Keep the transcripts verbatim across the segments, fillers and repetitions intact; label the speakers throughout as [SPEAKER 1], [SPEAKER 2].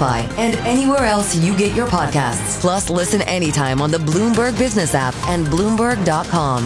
[SPEAKER 1] Spotify, and anywhere else you get your podcasts. Plus, listen anytime on the Bloomberg Business app and Bloomberg dot com.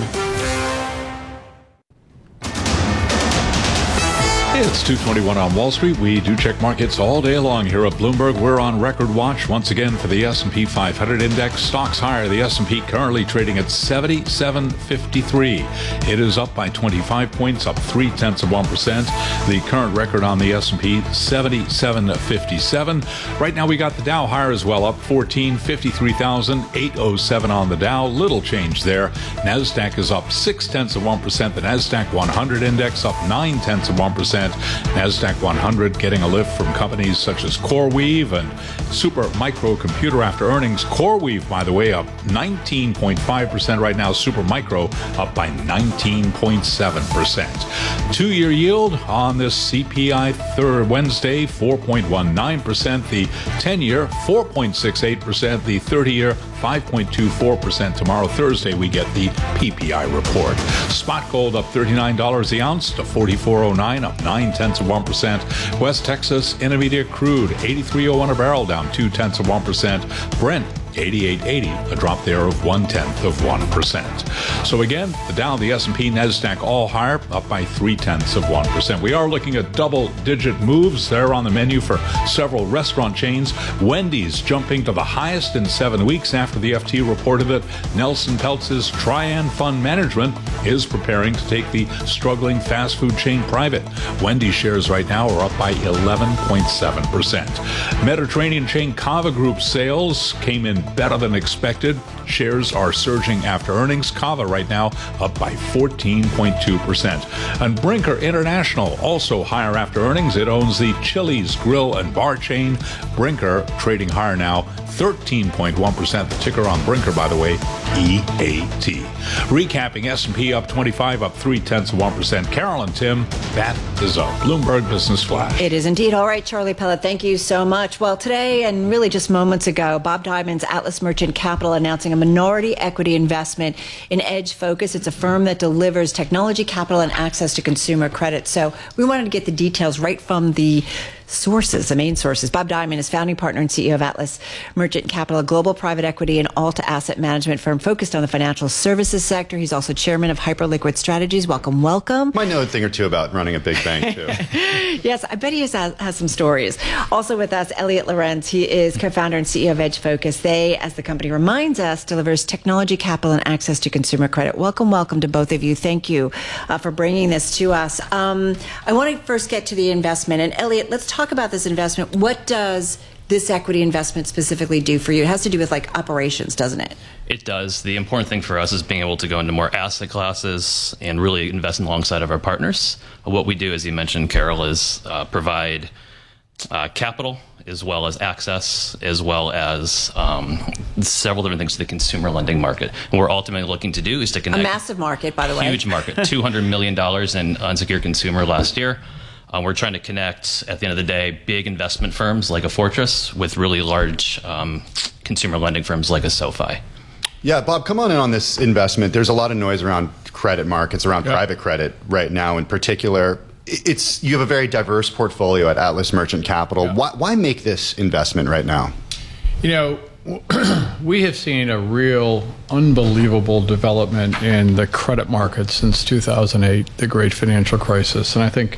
[SPEAKER 2] It's two twenty-one on Wall Street. We do check markets all day long here at Bloomberg. We're on record watch once again for the S and P five hundred index. Stocks higher. The S and P currently trading at seventy-seven fifty-three. It is up by twenty-five points, up three tenths of one percent. The current record on the S and P, seventy-seven fifty-seven. Right now we got the Dow higher as well, up fourteen, fifty-three thousand eight hundred seven on the Dow. Little change there. NASDAQ is up six tenths of one percent. The NASDAQ one hundred index up nine tenths of one percent. NASDAQ one hundred getting a lift from companies such as CoreWeave and Super Micro Computer after earnings. CoreWeave, by the way, up nineteen point five percent right now. Super Micro up by nineteen point seven percent. Two-year yield on this C P I third Wednesday, four point one nine percent. The ten-year, four point six eight percent. The thirty-year, five point two four percent. Tomorrow, Thursday, we get the P P I report. Spot gold up thirty-nine dollars the ounce to forty-four oh nine, up nine tenths of one percent. West Texas Intermediate crude, eighty-three oh one a barrel, down two tenths of one percent. Brent, eighty-eight eighty, a drop there of one tenth of one percent. So again, the Dow, the S and P, NASDAQ all higher, up by three tenths of one percent. We are looking at double-digit moves there on the menu for several restaurant chains. Wendy's jumping to the highest in seven weeks after the F T reported that Nelson Peltz's Trian Fund Management is preparing to take the struggling fast food chain private. Wendy's shares right now are up by eleven point seven percent. Mediterranean chain Cava Group sales came in better than expected. Shares are surging after earnings. Cava right now up by fourteen point two percent. And Brinker International also higher after earnings. It owns the Chili's Grill and Bar chain. Brinker trading higher now, thirteen point one percent. The ticker on Brinker, by the way, E A T. Recapping, S and P up twenty-five, up three tenths of one percent. Carol and Tim, that is a Bloomberg Business Flash.
[SPEAKER 3] It is indeed. All right, Charlie Pellet, thank you so much. Well, today and really just moments ago, Bob Diamond's Atlas Merchant Capital announcing a minority equity investment in Edge Focus. It's a firm that delivers technology, capital, and access to consumer credit. So we wanted to get the details right from the sources, the main sources. Bob Diamond is founding partner and C E O of Atlas Merchant Capital, a global private equity and Alta asset management firm focused on the financial services sector. He's also chairman of Hyperliquid Strategies. Welcome, welcome.
[SPEAKER 4] Might know a thing or two about running a big bank, too.
[SPEAKER 3] Yes, I bet he has, has some stories. Also with us, Elliot Lorenz. He is co-founder and C E O of Edge Focus. They, as the company reminds us, delivers technology, capital, and access to consumer credit. Welcome, welcome to both of you. Thank you uh, for bringing this to us. Um, I want to first get to the investment. And Elliot, let's talk about this investment. What does this equity investment specifically do for you? It has to do with like operations, doesn't it?
[SPEAKER 5] It does. The important thing for us is being able to go into more asset classes and really invest alongside of our partners. What we do, as you mentioned, Carol, is uh, provide uh, capital as well as access, as well as um, several different things to the consumer lending market. And what we're ultimately looking to do is to connect.
[SPEAKER 3] A massive market, by the way.
[SPEAKER 5] Huge market. two hundred million dollars in unsecured consumer last year. Uh, we're trying to connect, at the end of the day, big investment firms like a Fortress with really large um, consumer lending firms like a SoFi.
[SPEAKER 4] Yeah, Bob, come on in on this investment. There's a lot of noise around credit markets, around
[SPEAKER 2] yeah.
[SPEAKER 4] private credit right now in particular. It's you have a very diverse portfolio at Atlas Merchant Capital.
[SPEAKER 6] Yeah.
[SPEAKER 4] Why, why make this investment right now?
[SPEAKER 6] You know, we have seen a real unbelievable development in the credit market since two thousand eight, the great financial crisis. And I think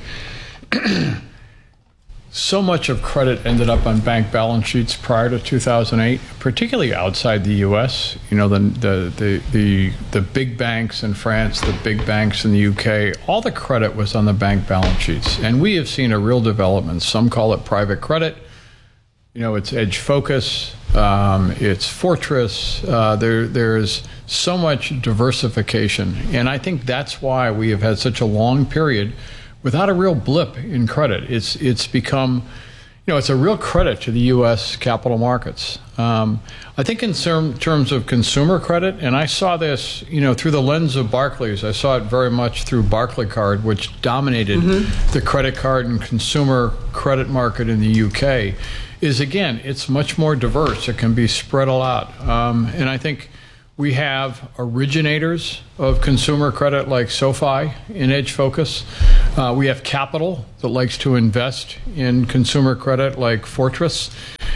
[SPEAKER 6] so much of credit ended up on bank balance sheets prior to two thousand eight, particularly outside the U S. You know, the, the, the, the, the big banks in France, the big banks in the U K, all the credit was on the bank balance sheets. And we have seen a real development. Some call it private credit. You know, it's Edge Focus, um, it's Fortress. Uh, there, there's so much diversification. And I think that's why we have had such a long period without a real blip in credit. It's it's become, you know, it's a real credit to the U S capital markets. Um, I think in term, terms of consumer credit, and I saw this, you know, through the lens of Barclays. I saw it very much through Barclaycard, which dominated mm-hmm. the credit card and consumer credit market in the U K. Is again, it's much more diverse. It can be spread out, um, and I think we have originators of consumer credit like SoFi in Edge Focus. Uh, we have capital that likes to invest in consumer credit like Fortress.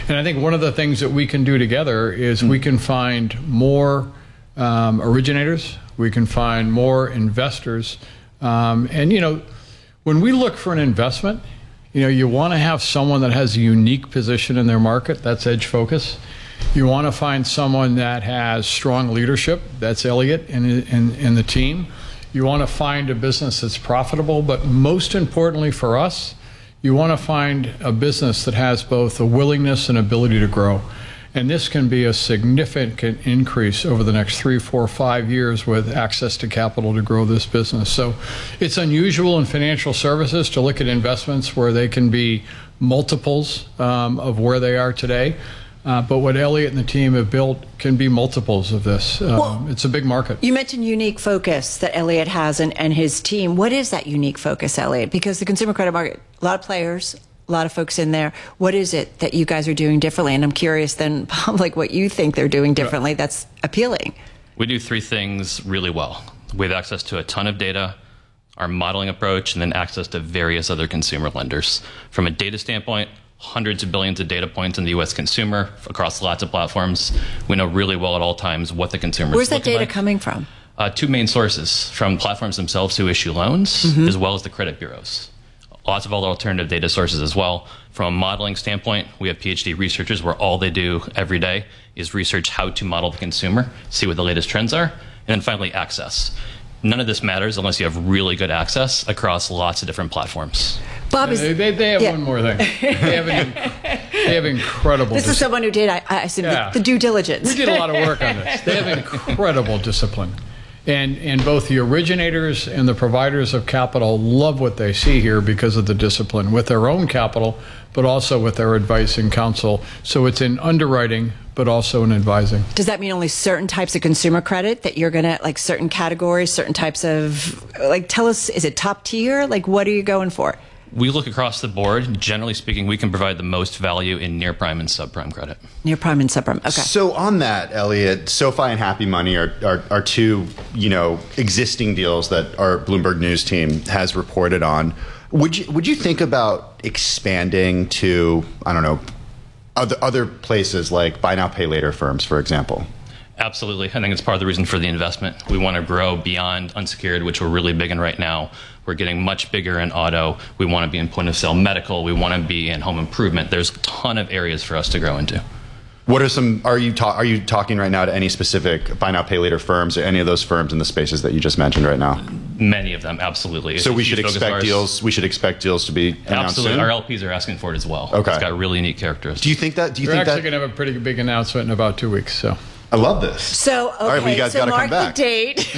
[SPEAKER 6] And I think one of the things that we can do together is mm. we can find more um, originators, we can find more investors. Um, and, you know, when we look for an investment, you know, you want to have someone that has a unique position in their market. That's Edge Focus. You want to find someone that has strong leadership. That's Elliott and, and, and the team. You want to find a business that's profitable. But most importantly for us, you want to find a business that has both a willingness and ability to grow. And this can be a significant increase over the next three, four, five years with access to capital to grow this business. So it's unusual in financial services to look at investments where they can be multiples um, of where they are today. Uh, but what Elliott and the team have built can be multiples of this. Um, well, it's a big market.
[SPEAKER 3] You mentioned unique focus that Elliott has and, and his team. What is that unique focus, Elliott? Because the consumer credit market, a lot of players, a lot of folks in there. What is it that you guys are doing differently? And I'm curious then, like what you think they're doing differently that's appealing.
[SPEAKER 5] We do three things really well. We have access to a ton of data, our modeling approach, and then access to various other consumer lenders. From a data standpoint, hundreds of billions of data points in the U S consumer across lots of platforms. We know really well at all times what the consumer is
[SPEAKER 3] Where's that data
[SPEAKER 5] like.
[SPEAKER 3] coming from?
[SPEAKER 5] Uh, two main sources, from platforms themselves who issue loans, mm-hmm. as well as the credit bureaus. Lots of other alternative data sources as well. From a modeling standpoint, we have PhD researchers where all they do every day is research how to model the consumer, see what the latest trends are, and then finally access. None of this matters unless you have really good access across lots of different platforms.
[SPEAKER 3] Bob is,
[SPEAKER 6] they, they, they have yeah. one more thing. They have, an, they have incredible
[SPEAKER 3] This dis- is someone who did, I, I said, yeah. the, the due diligence.
[SPEAKER 6] We did a lot of work on this. They have incredible discipline. And, and both the originators and the providers of capital love what they see here because of the discipline with their own capital, but also with their advice and counsel. So it's in underwriting, but also in advising.
[SPEAKER 3] Does that mean only certain types of consumer credit that you're going to, like certain categories, certain types of, like tell us, is it top tier? Like what are you going for?
[SPEAKER 5] We look across the board. Generally speaking, we can provide the most value in near prime and subprime credit.
[SPEAKER 3] Near prime and subprime. Okay.
[SPEAKER 4] So on that, Elliott, SoFi and Happy Money are, are, are two, you know, existing deals that our Bloomberg News team has reported on. Would you would you think about expanding to, I don't know, other other places like buy now, pay later firms, for example?
[SPEAKER 5] Absolutely. I think it's part of the reason for the investment. We want to grow beyond unsecured, which we're really big in right now. We're getting much bigger in auto. We want to be in point of sale medical. We want to be in home improvement. There's a ton of areas for us to grow into.
[SPEAKER 4] What are some, are you, ta- are you talking right now to any specific buy now, pay later firms or any of those firms in the spaces that you just mentioned right now?
[SPEAKER 5] Many of them, absolutely.
[SPEAKER 4] So we should expect deals, we should expect deals to be announced
[SPEAKER 5] Absolutely.
[SPEAKER 4] soon?
[SPEAKER 5] Our L Ps are asking for it as well.
[SPEAKER 4] Okay.
[SPEAKER 5] It's got really unique characteristics.
[SPEAKER 4] Do you think that, do you
[SPEAKER 6] We're
[SPEAKER 4] think
[SPEAKER 6] actually
[SPEAKER 4] that?
[SPEAKER 6] going to have a pretty big announcement in about two weeks, so.
[SPEAKER 4] I love this.
[SPEAKER 3] So, okay,
[SPEAKER 4] all right, well, you guys
[SPEAKER 3] so
[SPEAKER 4] got to
[SPEAKER 3] mark
[SPEAKER 4] come back.
[SPEAKER 3] the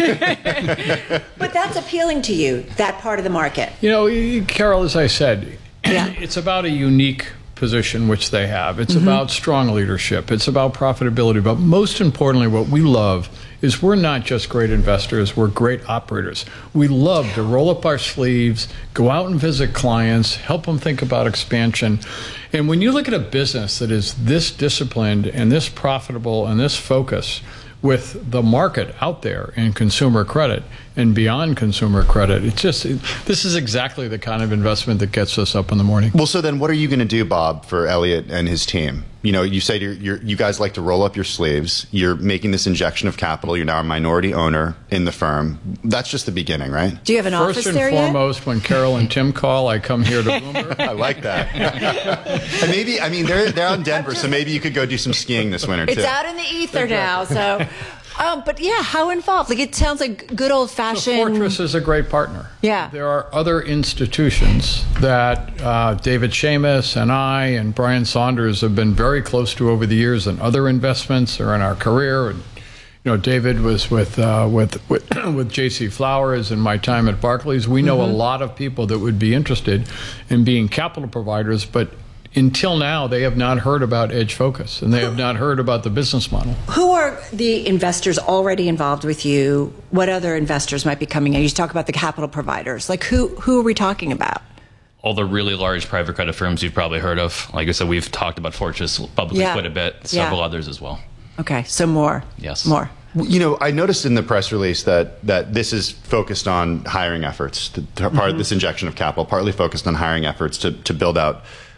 [SPEAKER 3] date. But that's appealing to you, that part of the market.
[SPEAKER 6] You know, Carol, as I said,
[SPEAKER 3] yeah.
[SPEAKER 6] it's about a unique position which they have. It's mm-hmm. about strong leadership. It's about profitability. But most importantly, what we love is we're not just great investors, we're great operators. We love to roll up our sleeves, go out and visit clients, help them think about expansion. And when you look at a business that is this disciplined and this profitable and this focused with the market out there in consumer credit and beyond consumer credit, it's just, it, this is exactly the kind of investment that gets us up in the morning.
[SPEAKER 4] Well, so then what are you going to do, Bob, for Elliott and his team? You know, you said you're, you're, you guys like to roll up your sleeves. You're making this injection of capital. You're now a minority owner in the firm. That's just the beginning, right?
[SPEAKER 3] Do you have an
[SPEAKER 6] First
[SPEAKER 3] office
[SPEAKER 6] and
[SPEAKER 3] there
[SPEAKER 6] foremost,
[SPEAKER 3] yet?
[SPEAKER 6] when Carol and Tim call, I come here to Bloomberg.
[SPEAKER 4] I like that. And maybe, I mean, they're, they're out in Denver, so maybe you could go do some skiing this winter,
[SPEAKER 3] it's
[SPEAKER 4] too.
[SPEAKER 3] out in the ether now, so... Um, but yeah, how involved? Like it sounds like good old fashioned.
[SPEAKER 6] So Fortress is a great partner.
[SPEAKER 3] Yeah.
[SPEAKER 6] There are other institutions that uh, David Seamus and I and Brian Saunders have been very close to over the years in other investments or in our career. And, you know, David was with uh, with with, with J C Flowers in my time at Barclays. We know mm-hmm. a lot of people that would be interested in being capital providers, but until now, they have not heard about Edge Focus, and they have not heard about the business model.
[SPEAKER 3] Who are the investors already involved with you? What other investors might be coming in? You talk about the capital providers. Like, who who are we talking about?
[SPEAKER 5] All the really large private credit firms you've probably heard of. Like I said, we've talked about Fortress publicly
[SPEAKER 3] yeah.
[SPEAKER 5] quite a bit, several
[SPEAKER 3] yeah.
[SPEAKER 5] others as well.
[SPEAKER 3] Okay, so more.
[SPEAKER 5] Yes.
[SPEAKER 3] More.
[SPEAKER 4] You know, I noticed in the press release that, that this is focused on hiring efforts, the, part mm-hmm. of this injection of capital, partly focused on hiring efforts to, to build out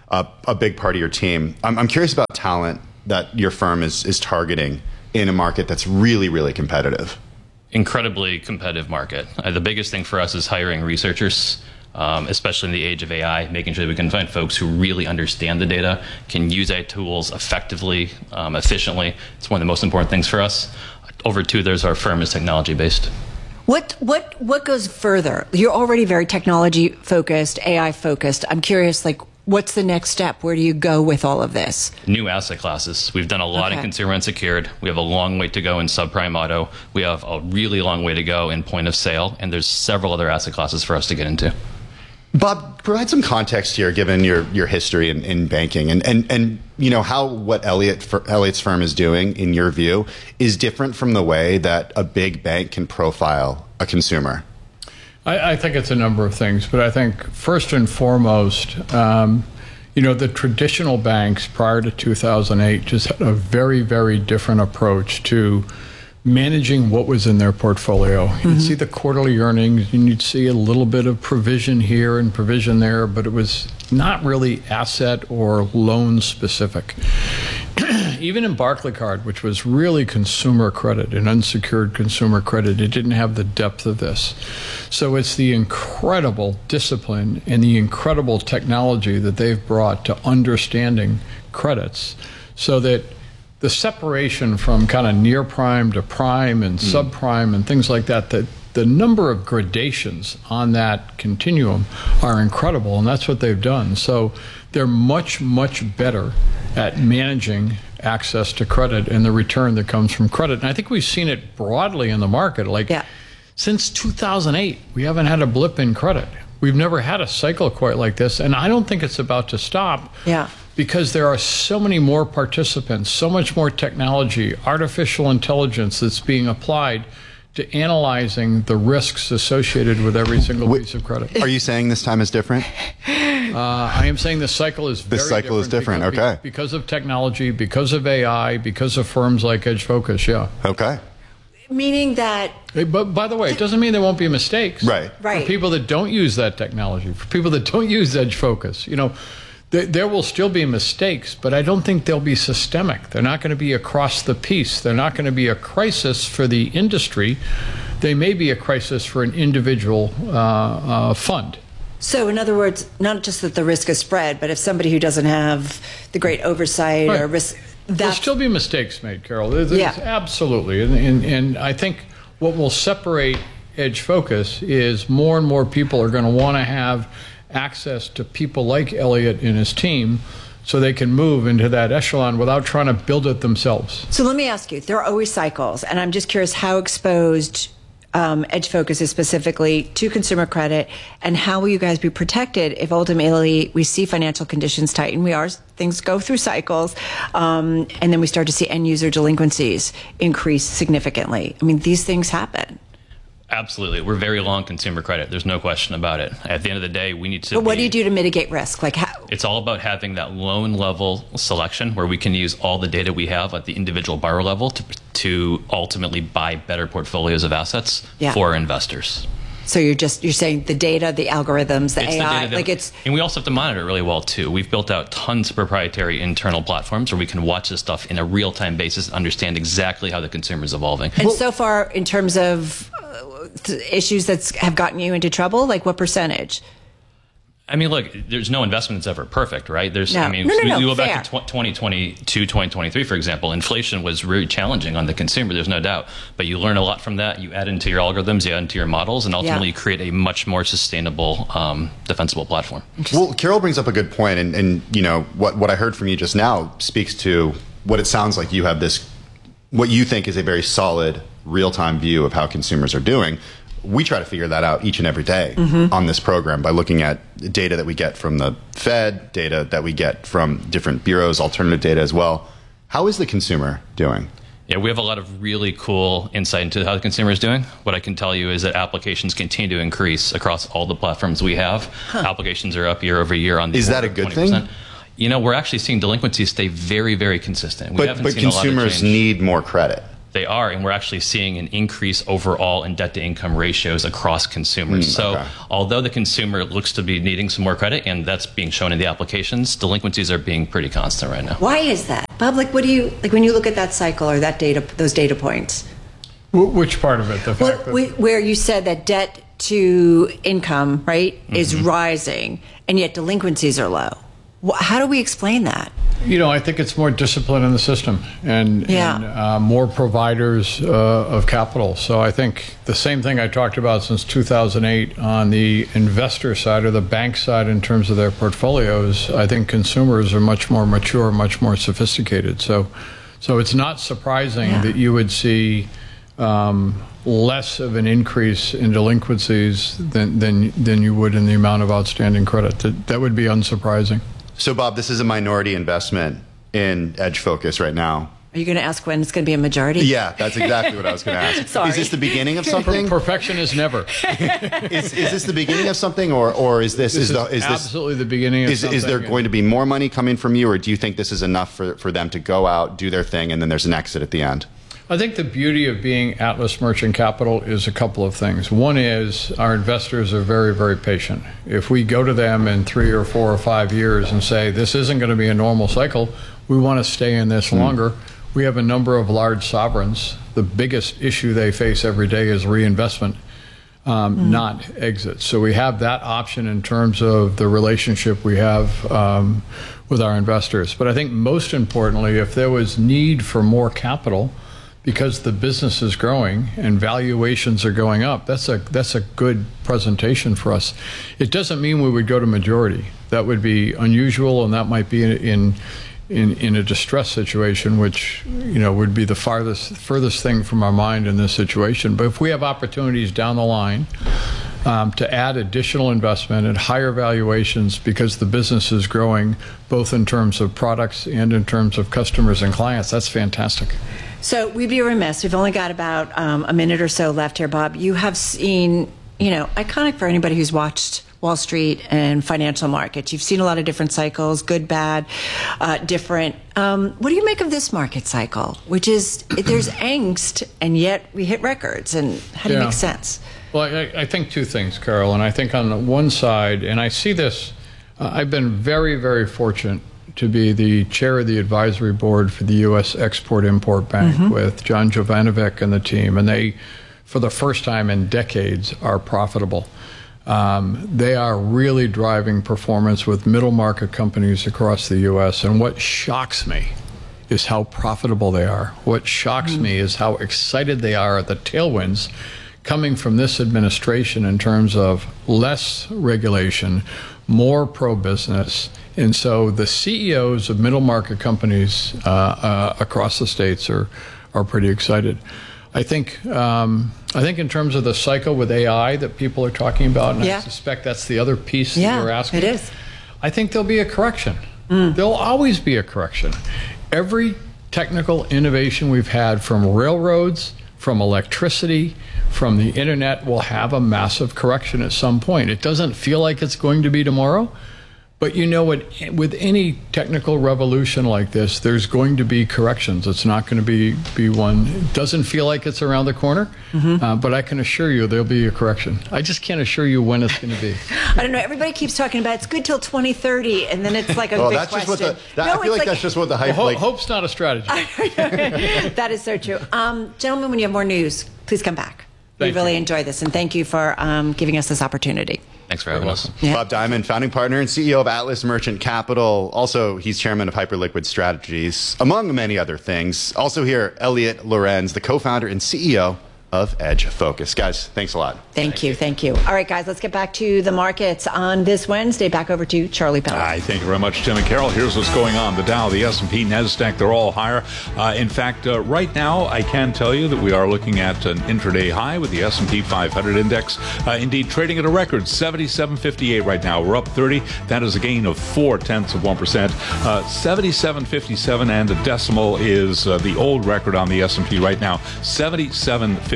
[SPEAKER 4] a, a big part of your team. I'm, I'm curious about talent that your firm is, is targeting in a market that's really, really competitive.
[SPEAKER 5] Incredibly competitive market. Uh, the biggest thing for us is hiring researchers, um, especially in the age of A I, making sure that we can find folks who really understand the data, can use A I tools effectively, um, efficiently. It's one of the most important things for us. Over two-thirds of our firm is technology-based.
[SPEAKER 3] What what what goes further? You're already very technology focused, A I focused. I'm curious, like, what's the next step? Where do you go with all of this?
[SPEAKER 5] New asset classes. We've done a lot
[SPEAKER 3] Okay.
[SPEAKER 5] in consumer unsecured. We have a long way to go in subprime auto. We have a really long way to go in point of sale, and there's several other asset classes for us to get into.
[SPEAKER 4] Bob, provide some context here, given your, your history in, in banking, and, and, and you know how what Elliott Elliott's firm is doing, in your view, is different from the way that a big bank can profile a consumer.
[SPEAKER 6] I, I think it's a number of things, but I think first and foremost, um, you know, the traditional banks prior to two thousand eight just had a very, very different approach to managing what was in their portfolio. You'd mm-hmm. see the quarterly earnings, and you'd see a little bit of provision here and provision there, but it was not really asset or loan specific. Even in Barclaycard, which was really consumer credit and unsecured consumer credit, it didn't have the depth of this. So it's the incredible discipline and the incredible technology that they've brought to understanding credits, so that the separation from kind of near prime to prime and mm. subprime and things like that, that the number of gradations on that continuum are incredible, and that's what they've done. So they're much, much better at managing access to credit and the return that comes from credit. And I think we've seen it broadly in the market. Like, yeah. Since two thousand eight, we haven't had a blip in credit. We've never had a cycle quite like this, and I don't think it's about to stop.
[SPEAKER 3] Yeah.
[SPEAKER 6] Because there are so many more participants, so much more technology, artificial intelligence that's being applied to analyzing the risks associated with every single piece of credit.
[SPEAKER 4] Are you saying this time is different?
[SPEAKER 6] Uh, I am saying the cycle is very
[SPEAKER 4] This cycle
[SPEAKER 6] different
[SPEAKER 4] is different,
[SPEAKER 6] because,
[SPEAKER 4] okay.
[SPEAKER 6] Because of technology, because of A I, because of firms like EdgeFocus, yeah.
[SPEAKER 4] Okay.
[SPEAKER 3] Meaning that...
[SPEAKER 6] Hey, but by the way, it doesn't mean there won't be mistakes.
[SPEAKER 4] Right.
[SPEAKER 3] Right.
[SPEAKER 6] For people that don't use that technology, for people that don't use EdgeFocus, you know, th- there will still be mistakes, but I don't think they'll be systemic. They're not going to be across the piece. They're not going to be a crisis for the industry. They may be a crisis for an individual uh, uh, fund.
[SPEAKER 3] So, in other words, not just that the risk is spread, but if somebody who doesn't have the great oversight
[SPEAKER 6] Right.
[SPEAKER 3] or risk...
[SPEAKER 6] There'll still be mistakes made, Carol. There's,
[SPEAKER 3] Yeah.
[SPEAKER 6] Absolutely. And, and, and I think what will separate EdgeFocus is more and more people are going to want to have access to people like Elliott and his team, so they can move into that echelon without trying to build it themselves.
[SPEAKER 3] So let me ask you, there are always cycles, and I'm just curious how exposed um, EdgeFocus is specifically to consumer credit, and how will you guys be protected if ultimately we see financial conditions tighten? We are, things go through cycles, um, and then we start to see end user delinquencies increase significantly. I mean, these things happen.
[SPEAKER 5] Absolutely. We're very long consumer credit. There's no question about it. At the end of the day, we need to
[SPEAKER 3] But what
[SPEAKER 5] be,
[SPEAKER 3] do you do to mitigate risk? Like how?
[SPEAKER 5] It's all about having that loan level selection where we can use all the data we have at the individual borrower level to, to ultimately buy better portfolios of assets
[SPEAKER 3] Yeah.
[SPEAKER 5] for our investors.
[SPEAKER 3] So you're just, you're saying the data, the algorithms, the
[SPEAKER 5] It's
[SPEAKER 3] A
[SPEAKER 5] the
[SPEAKER 3] I,
[SPEAKER 5] data that-
[SPEAKER 3] like it's...
[SPEAKER 5] and we also have to monitor it really well too. We've built out tons of proprietary internal platforms where we can watch this stuff in a real-time basis, understand exactly how the consumer is evolving.
[SPEAKER 3] And so far, in terms of uh, th- issues that have gotten you into trouble, like what percentage?
[SPEAKER 5] I mean, look, there's no investment that's ever perfect, right? There's,
[SPEAKER 3] No.
[SPEAKER 5] I mean,
[SPEAKER 3] No, no, no,
[SPEAKER 5] you go
[SPEAKER 3] fair.
[SPEAKER 5] back to twenty twenty-two, twenty twenty-three, for example, inflation was really challenging on the consumer, there's no doubt. But you learn a lot from that. You add into your algorithms, you add into your models, and ultimately
[SPEAKER 3] Yeah.
[SPEAKER 5] you create a much more sustainable, um, defensible platform.
[SPEAKER 4] Well, Carol brings up a good point, and, and you know what what I heard from you just now speaks to what it sounds like you have this, what you think is a very solid real-time view of how consumers are doing. We try to figure that out each and every day mm-hmm. on this program by looking at data that we get from the Fed, data that we get from different bureaus, alternative data as well. How is the consumer doing?
[SPEAKER 5] Yeah, we have a lot of really cool insight into how the consumer is doing. What I can tell you is that applications continue to increase across all the platforms we have. Huh. Applications are up year over year on the
[SPEAKER 4] Is that a good
[SPEAKER 5] twenty percent.
[SPEAKER 4] thing?
[SPEAKER 5] You know, we're actually seeing delinquencies stay very, very consistent. We
[SPEAKER 4] But,
[SPEAKER 5] haven't
[SPEAKER 4] but
[SPEAKER 5] seen a lot of
[SPEAKER 4] consumers
[SPEAKER 5] change.
[SPEAKER 4] need more credit.
[SPEAKER 5] they are, and we're actually seeing an increase overall in debt-to-income ratios across consumers.
[SPEAKER 4] Mm,
[SPEAKER 5] so
[SPEAKER 4] okay.
[SPEAKER 5] although the consumer looks to be needing some more credit, and that's being shown in the applications, delinquencies are being pretty constant right now.
[SPEAKER 3] Why is that? Bob, like, what do you, like, when you look at that cycle or that data, those data points?
[SPEAKER 6] Wh- Which part of it? The
[SPEAKER 3] Well,
[SPEAKER 6] fact that-
[SPEAKER 3] we- where you said that debt to income, right, is rising, and yet delinquencies are low. Wh- How do we explain that?
[SPEAKER 6] You know, I think it's more discipline in the system and,
[SPEAKER 3] Yeah.
[SPEAKER 6] and uh, more providers uh, of capital. So I think the same thing I talked about since two thousand eight on the investor side or the bank side in terms of their portfolios, I think consumers are much more mature, much more sophisticated. So, so it's not surprising
[SPEAKER 3] Yeah.
[SPEAKER 6] that you would see um, less of an increase in delinquencies than, than, than you would in the amount of outstanding credit. That, that would be unsurprising.
[SPEAKER 4] So, Bob, this is a minority investment in Edge Focus right now.
[SPEAKER 3] Are you going to ask when it's going to be a majority?
[SPEAKER 4] Yeah, that's exactly what I was going to ask.
[SPEAKER 3] Sorry.
[SPEAKER 4] Is this the beginning of something?
[SPEAKER 6] Perfection is never.
[SPEAKER 4] is, is this the beginning of something, or, or is this,
[SPEAKER 6] This
[SPEAKER 4] is, the,
[SPEAKER 6] is
[SPEAKER 4] is this
[SPEAKER 6] absolutely the beginning of
[SPEAKER 4] is, is there
[SPEAKER 6] something.
[SPEAKER 4] going to be more money coming from you, or do you think this is enough for, for them to go out, do their thing, and then there's an exit at the end?
[SPEAKER 6] I think the beauty of being Atlas Merchant Capital is a couple of things. One is our investors are very, very patient. If we go to them in three or four or five years and say, this isn't going to be a normal cycle, we want to stay in this mm. longer. We have a number of large sovereigns. The biggest issue they face every day is reinvestment, um, mm. not exit. So we have that option in terms of the relationship we have um, with our investors. But I think most importantly, if there was need for more capital, because the business is growing and valuations are going up, that's a that's a good presentation for us. It doesn't mean we would go to majority. That would be unusual, and that might be in in in a distress situation, which you know would be the farthest furthest thing from our mind in this situation. But if we have opportunities down the line um, to add additional investment at higher valuations because the business is growing, both in terms of products and in terms of customers and clients, that's fantastic.
[SPEAKER 3] So we'd be remiss. We've only got about um, a minute or so left here, Bob. You have seen, you know, iconic for anybody who's watched Wall Street and financial markets. You've seen a lot of different cycles, good, bad, uh, different. Um, what do you make of this market cycle, which is there's angst and yet we hit records? And how do you
[SPEAKER 6] Yeah.
[SPEAKER 3] make sense?
[SPEAKER 6] Well, I, I think two things, Carol. And I think on one side, and I see this, uh, I've been very, very fortunate to be the chair of the advisory board for the U S Export-Import Bank mm-hmm. with John Jovanovic and the team. And they, for the first time in decades, are profitable. Um, they are really driving performance with middle market companies across the U S. And what shocks me is how profitable they are. What shocks mm-hmm. me is how excited they are at the tailwinds coming from this administration in terms of less regulation, more pro-business. And so the C E Os of middle market companies uh, uh, across the states are are pretty excited. I think um, I think in terms of the cycle with A I that people are talking about, and
[SPEAKER 3] yeah.
[SPEAKER 6] I suspect that's the other piece
[SPEAKER 3] yeah,
[SPEAKER 6] that you're asking.
[SPEAKER 3] it is.
[SPEAKER 6] I think there'll be a correction. Mm. There'll always be a correction. Every technical innovation we've had from railroads, from electricity, from the internet will have a massive correction at some point. It doesn't feel like it's going to be tomorrow, but you know what? With any technical revolution like this, there's going to be corrections. It's not going to be, be one. It doesn't feel like it's around the corner, mm-hmm. uh, but I can assure you there'll be a correction. I just can't assure you when it's going to be.
[SPEAKER 3] I don't know. Everybody keeps talking about it's good till twenty thirty, and then it's like a
[SPEAKER 4] well,
[SPEAKER 3] big
[SPEAKER 4] that's
[SPEAKER 3] question.
[SPEAKER 4] Just what the, that,
[SPEAKER 3] no,
[SPEAKER 4] I feel like,
[SPEAKER 3] like
[SPEAKER 4] that's just what the hype.
[SPEAKER 6] Well, ho-
[SPEAKER 4] like,
[SPEAKER 6] hope's not a strategy.
[SPEAKER 3] That is so true. Um, gentlemen, when you have more news, please come back.
[SPEAKER 6] Thank
[SPEAKER 3] we really
[SPEAKER 6] you.
[SPEAKER 3] enjoy this, and thank you for um, giving us this opportunity.
[SPEAKER 5] Thanks for having us.
[SPEAKER 3] Yeah.
[SPEAKER 4] Bob Diamond, founding partner and C E O of Atlas Merchant Capital. Also, he's chairman of Hyperliquid Strategies, among many other things. Also here, Elliot Lorenz, the co-founder and C E O of Edge Focus. Guys, thanks a lot.
[SPEAKER 3] Thank you. Thank you. All right, guys, let's get back to the markets on this Wednesday. Back over to Charlie Pellet.
[SPEAKER 2] Hi, thank you very much, Tim and Carol. Here's what's going on. The Dow, the S and P, NASDAQ, they're all higher. Uh, in fact, uh, right now, I can tell you that we are looking at an intraday high with the S and P five hundred index. Uh, indeed, trading at a record seventy-seven fifty-eight right now. We're up thirty. That is a gain of four tenths of one percent. Uh, seventy-seven fifty-seven and a decimal is uh, the old record on the S and P right now. seventy-seven fifty-seven.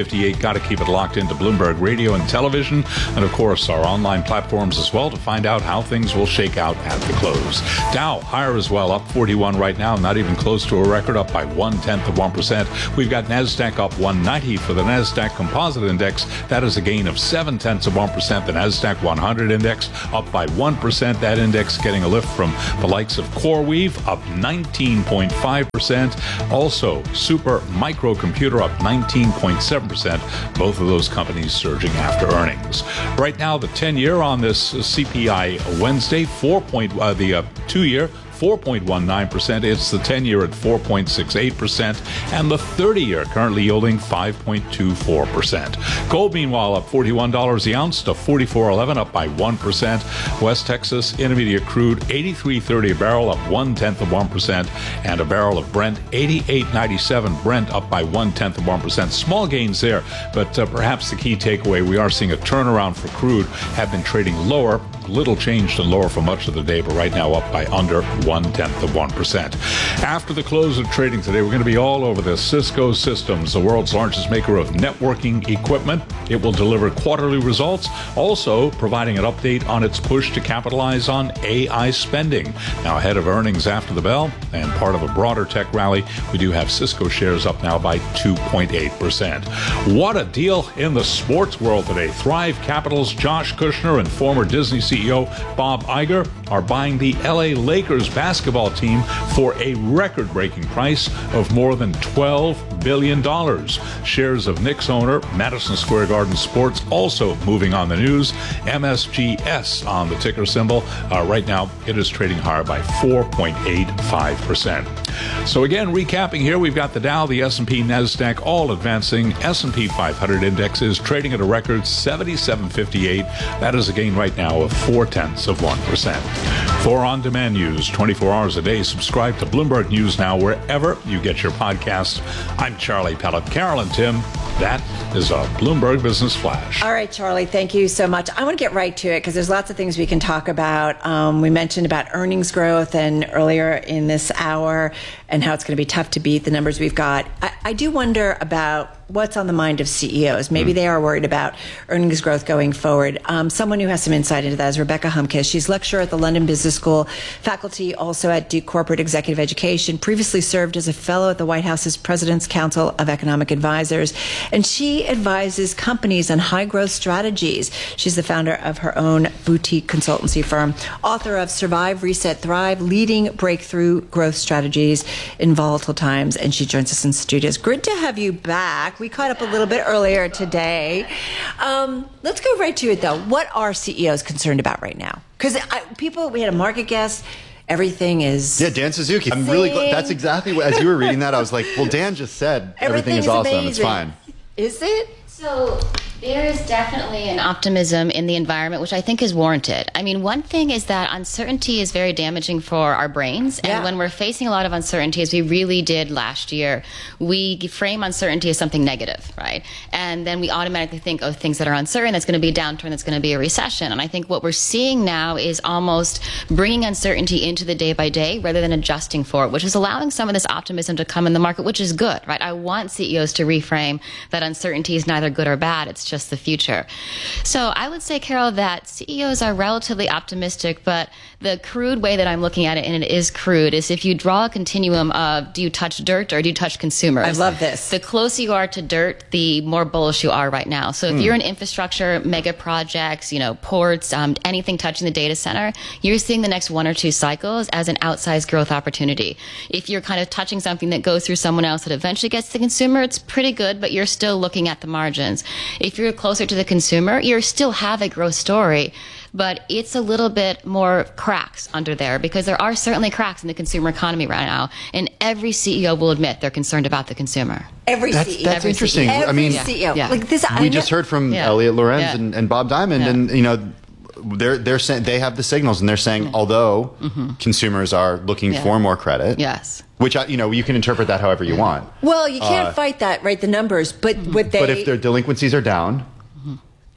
[SPEAKER 2] fifty-eight. Got to keep it locked into Bloomberg Radio and Television, and of course our online platforms as well to find out how things will shake out at the close. Dow higher as well, up forty-one right now, not even close to a record, up by one-tenth of one percent. We've got NASDAQ up one ninety for the NASDAQ Composite Index. That is a gain of seven-tenths of one percent. The NASDAQ one hundred Index up by one percent. That index getting a lift from the likes of CoreWeave, up nineteen point five percent. Also, Super Microcomputer up nineteen point seven percent. Both of those companies surging after earnings. Right now, the ten-year on this C P I Wednesday, four point, uh, the uh, two-year, four point one nine percent. It's the ten-year at four point six eight percent, and the thirty-year currently yielding five point two four percent. Gold, meanwhile, up forty-one dollars the ounce to forty-four eleven, up by one percent. West Texas Intermediate crude, eighty-three thirty a barrel, up one-tenth of one percent, and a barrel of Brent, eighty-eight ninety-seven Brent, up by one-tenth of one percent. Small gains there, but uh, perhaps the key takeaway, we are seeing a turnaround for crude, have been trading lower, little changed and lower for much of the day, but right now up by under one-tenth of one percent. After the close of trading today, we're going to be all over this. Cisco Systems, the world's largest maker of networking equipment. It will deliver quarterly results, also providing an update on its push to capitalize on A I spending. Now, ahead of earnings after the bell and part of a broader tech rally, we do have Cisco shares up now by two point eight percent. What a deal in the sports world today. Thrive Capital's Josh Kushner and former Disney C E O Bob Iger are buying the L A Lakers basketball team for a record-breaking price of more than twelve billion dollars. Shares of Knicks owner Madison Square Garden Sports also moving on the news. M S G S on the ticker symbol. Uh, right now, it is trading higher by four point eight five percent. So again, recapping here, we've got the Dow, the S and P, NASDAQ all advancing. S and P five hundred index is trading at a record seventy-seven fifty-eight. That is a gain right now of four-tenths of one percent. For on-demand news twenty-four hours a day, subscribe to Bloomberg News Now wherever you get your podcasts. I'm Charlie Pellet. Carol and Tim, that is a Bloomberg Business Flash.
[SPEAKER 3] All right, Charlie, thank you so much. I want to get right to it because there's lots of things we can talk about. Um, we mentioned about earnings growth and earlier in this hour and how it's going to be tough to beat the numbers we've got. I, I do wonder about what's on the mind of C E Os. Maybe mm. they are worried about earnings growth going forward. Um, someone who has some insight into that is Rebecca Humkes. She's lecturer at the London Business School, faculty also at Duke Corporate Executive Education, previously served as a fellow at the White House's President's Council of Economic Advisors, and she advises companies on high-growth strategies. She's the founder of her own boutique consultancy firm, author of Survive, Reset, Thrive, Leading Breakthrough Growth Strategies in Volatile Times, and she joins us in studios. Good to have you back. We caught up a little bit earlier today. Um, let's go right to it, though. What are C E Os concerned about right now? Because people, we had a market guest. Everything is...
[SPEAKER 4] Yeah, Dan Suzuki. I'm really glad. That's exactly what, as you were reading that, I was like, well, Dan just said everything, everything is, is awesome. Amazing. It's fine.
[SPEAKER 3] Is it?
[SPEAKER 7] So there is definitely an optimism in the environment, which I think is warranted. I mean, one thing is that uncertainty is very damaging for our brains. And
[SPEAKER 3] yeah.
[SPEAKER 7] when we're facing a lot of uncertainty, as we really did last year, we frame uncertainty as something negative, right? And then we automatically think of things that are uncertain, that's going to be a downturn, that's going to be a recession. And I think what we're seeing now is almost bringing uncertainty into the day by day rather than adjusting for it, which is allowing some of this optimism to come in the market, which is good, right? I want C E Os to reframe that uncertainty is neither good or bad. It's just the future. So I would say, Carol, that C E Os are relatively optimistic, but the crude way that I'm looking at it, and it is crude, is if you draw a continuum of do you touch dirt or do you touch consumers?
[SPEAKER 3] I love this.
[SPEAKER 7] The closer you are to dirt, the more bullish you are right now. So if mm. you're in infrastructure, mega projects, you know, ports, um, anything touching the data center, you're seeing the next one or two cycles as an outsized growth opportunity. If you're kind of touching something that goes through someone else that eventually gets to the consumer, it's pretty good, but you're still looking at the margins. If you're closer to the consumer, you still have a growth story, but it's a little bit more cracks under there because there are certainly cracks in the consumer economy right now, and every C E O will admit they're concerned about the consumer.
[SPEAKER 3] Every
[SPEAKER 4] that's,
[SPEAKER 3] C E O.
[SPEAKER 4] That's
[SPEAKER 3] every
[SPEAKER 4] interesting.
[SPEAKER 3] C E O.
[SPEAKER 4] I mean,
[SPEAKER 3] C E O.
[SPEAKER 7] Yeah.
[SPEAKER 3] Like this,
[SPEAKER 4] we just heard from
[SPEAKER 7] yeah.
[SPEAKER 4] Elliot Lorenz
[SPEAKER 7] yeah.
[SPEAKER 4] and, and Bob Diamond,
[SPEAKER 7] yeah.
[SPEAKER 4] and you know, they're they're saying they have the signals, and they're saying yeah. although mm-hmm. consumers are looking
[SPEAKER 7] yeah.
[SPEAKER 4] for more credit,
[SPEAKER 7] yes.
[SPEAKER 4] Which, you know, you can interpret that however you want.
[SPEAKER 3] Well, you can't
[SPEAKER 4] uh,
[SPEAKER 3] fight that, right? The numbers, but what they.
[SPEAKER 4] But if their delinquencies are down,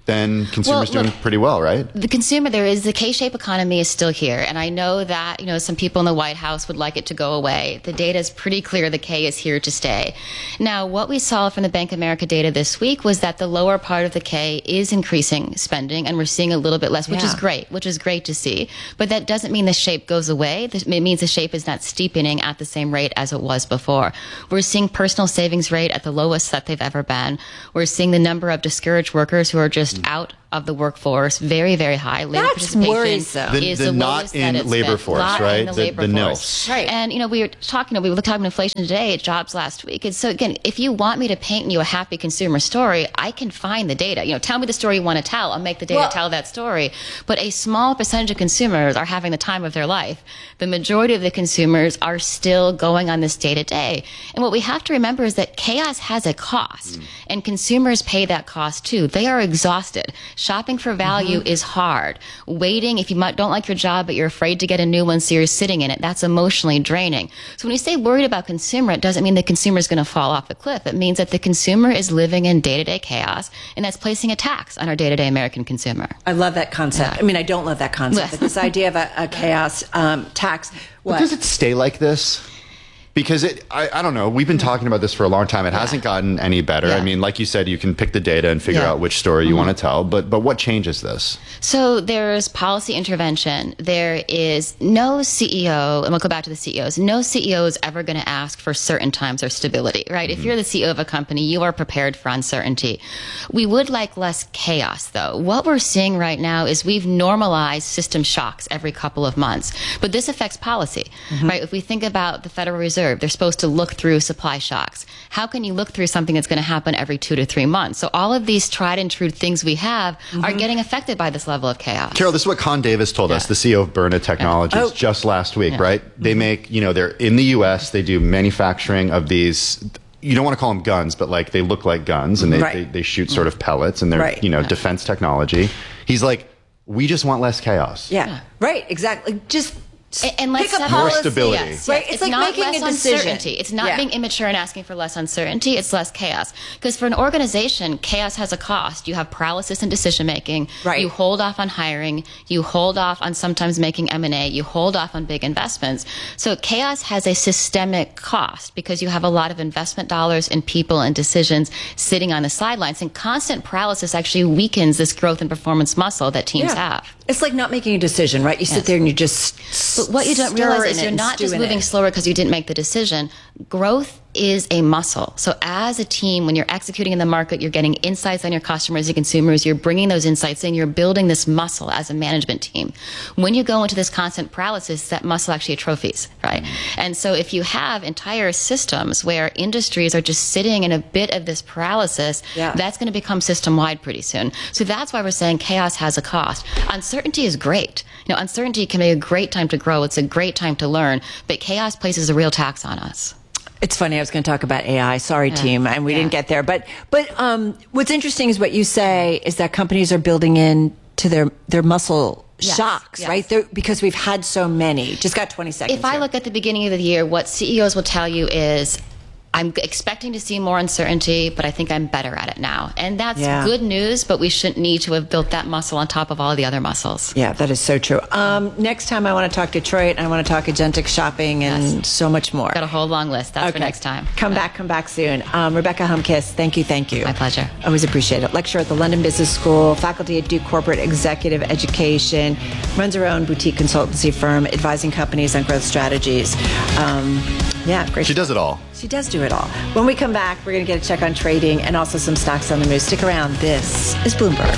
[SPEAKER 4] then consumers
[SPEAKER 7] Well, look,
[SPEAKER 4] doing pretty well, right?
[SPEAKER 7] The consumer, there is the K-shaped economy is still here. And I know that, you know, some people in the White House would like it to go away. The data is pretty clear. The K is here to stay. Now, what we saw from the Bank of America data this week was that the lower part of the K is increasing spending, and we're seeing a little bit less, which
[SPEAKER 3] Yeah.
[SPEAKER 7] is great, which is great to see. But that doesn't mean the shape goes away. It means the shape is not steepening at the same rate as it was before. We're seeing personal savings rate at the lowest that they've ever been. We're seeing the number of discouraged workers who are just mm. out of the workworkce very, very high. Labor
[SPEAKER 3] That's
[SPEAKER 7] participation
[SPEAKER 3] worrisome.
[SPEAKER 4] The,
[SPEAKER 7] is
[SPEAKER 4] the
[SPEAKER 7] the
[SPEAKER 4] not
[SPEAKER 7] lowest
[SPEAKER 4] in
[SPEAKER 7] that it's
[SPEAKER 4] labor
[SPEAKER 7] been.
[SPEAKER 4] force,
[SPEAKER 7] Not
[SPEAKER 4] right?
[SPEAKER 7] In the,
[SPEAKER 4] the
[SPEAKER 7] labor
[SPEAKER 4] the
[SPEAKER 7] force.
[SPEAKER 4] nils.
[SPEAKER 3] Right.
[SPEAKER 7] And, you know, we were talking, we were talking inflation today, jobs last week. And so, again, if you want me to paint you a happy consumer story, I can find the data. You know, tell me the story you want to tell. I'll make the data
[SPEAKER 3] Well,
[SPEAKER 7] tell that story. But a small percentage of consumers are having the time of their life. The majority of the consumers are still going on this day to day. And what we have to remember is that chaos has a cost, mm. and consumers pay that cost too. They are exhausted. Shopping for value mm-hmm. is hard. Waiting, if you might, don't like your job, but you're afraid to get a new one, so you're sitting in it, that's emotionally draining. So when you say worried about consumer, it doesn't mean the consumer is going to fall off the cliff. It means that the consumer is living in day-to-day chaos, and that's placing a tax on our day-to-day American consumer.
[SPEAKER 3] I love that concept.
[SPEAKER 7] Yeah.
[SPEAKER 3] I mean, I don't love that concept, but this idea of a, a chaos um, tax. What?
[SPEAKER 4] But does it stay like this? Because it, I, I don't know. We've been talking about this for a long time. It yeah. hasn't gotten any better.
[SPEAKER 7] Yeah.
[SPEAKER 4] I mean, like you said, you can pick the data and figure
[SPEAKER 7] yeah.
[SPEAKER 4] out which story you
[SPEAKER 7] mm-hmm.
[SPEAKER 4] want to tell. But but what changes this?
[SPEAKER 7] So there's policy intervention. There is no C E O, and we'll go back to the C E Os. No C E O is ever going to ask for certain times or stability, right? Mm-hmm. If you're the C E O of a company, you are prepared for uncertainty. We would like less chaos, though. What we're seeing right now is we've normalized system shocks every couple of months, but this affects policy, mm-hmm. right? If we think about the Federal Reserve, they're supposed to look through supply shocks. How can you look through something that's going to happen every two to three months? So all of these tried and true things we have mm-hmm. are getting affected by this level of chaos.
[SPEAKER 4] Carol, this is what Con Davis told yeah. us, the C E O of Byrna Technologies, yeah. oh. just last week, yeah. right? Mm-hmm. They make, you know, they're in the U S, they do manufacturing of these, you don't want to call them guns, but like they look like guns, and they, right. they, they shoot sort of pellets, and they're, right. you know, yeah. defense technology. He's like, we just want less chaos.
[SPEAKER 3] Yeah, yeah. right, exactly. Just
[SPEAKER 7] And, and let's
[SPEAKER 3] pick a
[SPEAKER 7] set
[SPEAKER 3] policy.
[SPEAKER 4] More stability.
[SPEAKER 7] Yes,
[SPEAKER 3] right?
[SPEAKER 7] yes.
[SPEAKER 3] It's,
[SPEAKER 7] it's
[SPEAKER 3] like
[SPEAKER 7] not
[SPEAKER 3] making
[SPEAKER 7] less
[SPEAKER 3] a decision.
[SPEAKER 7] Uncertainty. It's not
[SPEAKER 3] yeah.
[SPEAKER 7] being immature and asking for less uncertainty. It's less chaos. Because for an organization, chaos has a cost. You have paralysis in decision making.
[SPEAKER 3] Right.
[SPEAKER 7] You hold off on hiring. You hold off on sometimes making M and A. You hold off on big investments. So chaos has a systemic cost because you have a lot of investment dollars and people and decisions sitting on the sidelines. And constant paralysis actually weakens this growth and performance muscle that teams
[SPEAKER 3] yeah.
[SPEAKER 7] have.
[SPEAKER 3] It's like not making a decision, right? You sit
[SPEAKER 7] yes.
[SPEAKER 3] there and you just
[SPEAKER 7] But what you don't realize is you're not just moving
[SPEAKER 3] it.
[SPEAKER 7] slower because you didn't make the decision. Growth is a muscle. So as a team, when you're executing in the market, you're getting insights on your customers and consumers, you're bringing those insights in, you're building this muscle as a management team. When you go into this constant paralysis, that muscle actually atrophies, right? Mm-hmm. And so if you have entire systems where industries are just sitting in a bit of this paralysis, yeah. that's going to become system-wide pretty soon. So that's why we're saying chaos has a cost. Uncertainty is great. You know, uncertainty can be a great time to grow. It's a great time to learn, but chaos places a real tax on us.
[SPEAKER 3] It's funny. I was going to talk about A I. Sorry, yeah. team, and we yeah. didn't get there. But but um, what's interesting is what you say is that companies are building in to their their muscle yes. shocks, yes. right? They're, because we've had so many. Just got twenty seconds.
[SPEAKER 7] If I
[SPEAKER 3] here.
[SPEAKER 7] look at the beginning of the year, what C E Os will tell you is, I'm expecting to see more uncertainty, but I think I'm better at it now. And that's yeah. good news, but we shouldn't need to have built that muscle on top of all the other muscles.
[SPEAKER 3] Yeah, that is so true. Um, next time I want to talk Detroit, I want to talk agentic shopping and yes. so much more.
[SPEAKER 7] Got a whole long list. That's okay. for next time.
[SPEAKER 3] Come
[SPEAKER 7] yeah.
[SPEAKER 3] back, come back soon. Um, Rebecca Humkis, thank you, thank you.
[SPEAKER 7] My pleasure.
[SPEAKER 3] Always appreciate it. Lecturer at the London Business School, faculty at Duke Corporate Executive Education, runs her own boutique consultancy firm, advising companies on growth strategies. Um, yeah, great.
[SPEAKER 4] She does it all.
[SPEAKER 3] She does do it all. When we come back, we're going to get a check on trading and also some stocks on the move. Stick around. This is Bloomberg.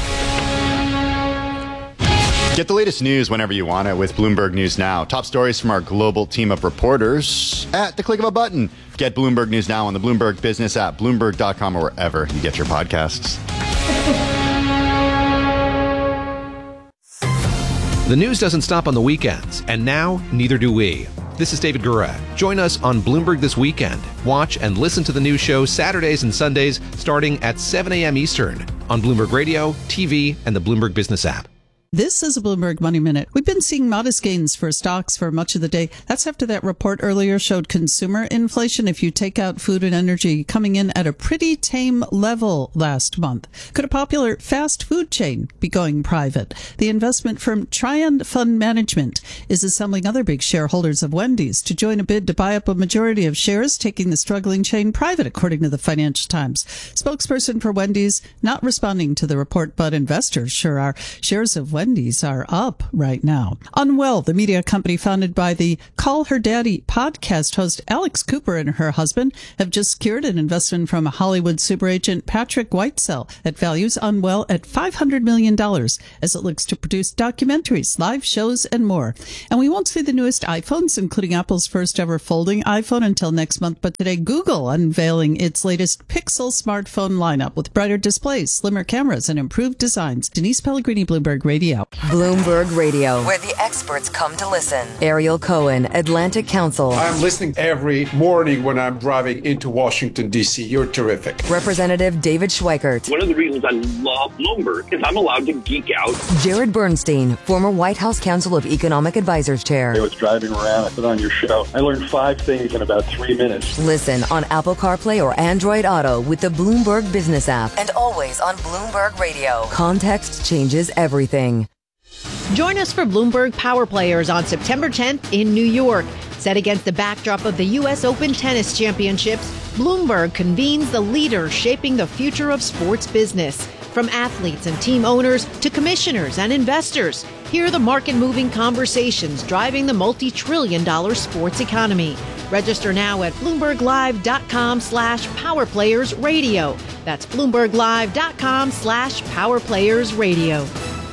[SPEAKER 4] Get the latest news whenever you want it with Bloomberg News Now. Top stories from our global team of reporters at the click of a button. Get Bloomberg News Now on the Bloomberg Business app, Bloomberg dot com, or wherever you get your podcasts.
[SPEAKER 8] The news doesn't stop on the weekends, and now neither do we. This is David Gura. Join us on Bloomberg This Weekend. Watch and listen to the news show Saturdays and Sundays starting at seven a.m. Eastern on Bloomberg Radio, T V, and the Bloomberg Business app.
[SPEAKER 9] This is a Bloomberg Money Minute. We've been seeing modest gains for stocks for much of the day. That's after that report earlier showed consumer inflation, if you take out food and energy, coming in at a pretty tame level last month. Could a popular fast food chain be going private? The investment firm Trian Fund Management is assembling other big shareholders of Wendy's to join a bid to buy up a majority of shares, taking the struggling chain private, according to the Financial Times. Spokesperson for Wendy's not responding to the report, but investors sure are. Shares of Wendy's are up right now. Unwell, the media company founded by the Call Her Daddy podcast host Alex Cooper and her husband, have just secured an investment from Hollywood super agent Patrick Whitesell that values Unwell at five hundred million dollars as it looks to produce documentaries, live shows, and more. And we won't see the newest iPhones, including Apple's first ever folding iPhone, until next month. But today, Google unveiling its latest Pixel smartphone lineup with brighter displays, slimmer cameras, and improved designs. Denise Pellegrini, Bloomberg Radio.
[SPEAKER 1] Bloomberg Radio, where the experts come to listen. Ariel Cohen, Atlantic Council.
[SPEAKER 10] I'm listening every morning when I'm driving into Washington, D C. You're terrific.
[SPEAKER 1] Representative David Schweikert.
[SPEAKER 11] One of the reasons I love Bloomberg is I'm allowed to geek out.
[SPEAKER 1] Jared Bernstein, former White House Council of Economic Advisors Chair.
[SPEAKER 12] I was driving around, I put on your show. I learned five things in about three minutes.
[SPEAKER 1] Listen on Apple CarPlay or Android Auto with the Bloomberg Business app, and always on Bloomberg Radio. Context changes everything.
[SPEAKER 13] Join us for Bloomberg Power Players on September tenth in New York. Set against the backdrop of the U S Open Tennis Championships, Bloomberg convenes the leaders shaping the future of sports business. From athletes and team owners to commissioners and investors, hear the market-moving conversations driving the multi-trillion dollar sports economy. Register now at bloomberglive.com slash powerplayersradio. That's bloomberglive.com slash powerplayersradio.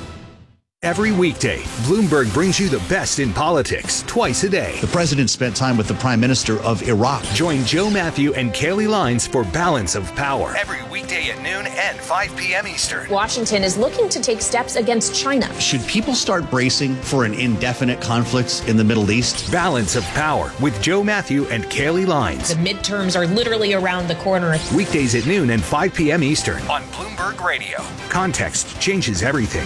[SPEAKER 14] Every weekday, Bloomberg brings you the best in politics twice a day.
[SPEAKER 15] The president spent time with the prime minister of Iraq.
[SPEAKER 14] Join Joe Matthew and Kaylee Lines for Balance of Power. Every weekday at noon and five p.m. Eastern.
[SPEAKER 16] Washington is looking to take steps against China.
[SPEAKER 15] Should people start bracing for an indefinite conflict in the Middle East?
[SPEAKER 14] Balance of Power with Joe Matthew and Kaylee Lines.
[SPEAKER 16] The midterms are literally around the corner.
[SPEAKER 14] Weekdays at noon and five p.m. Eastern on Bloomberg Radio. Context changes everything.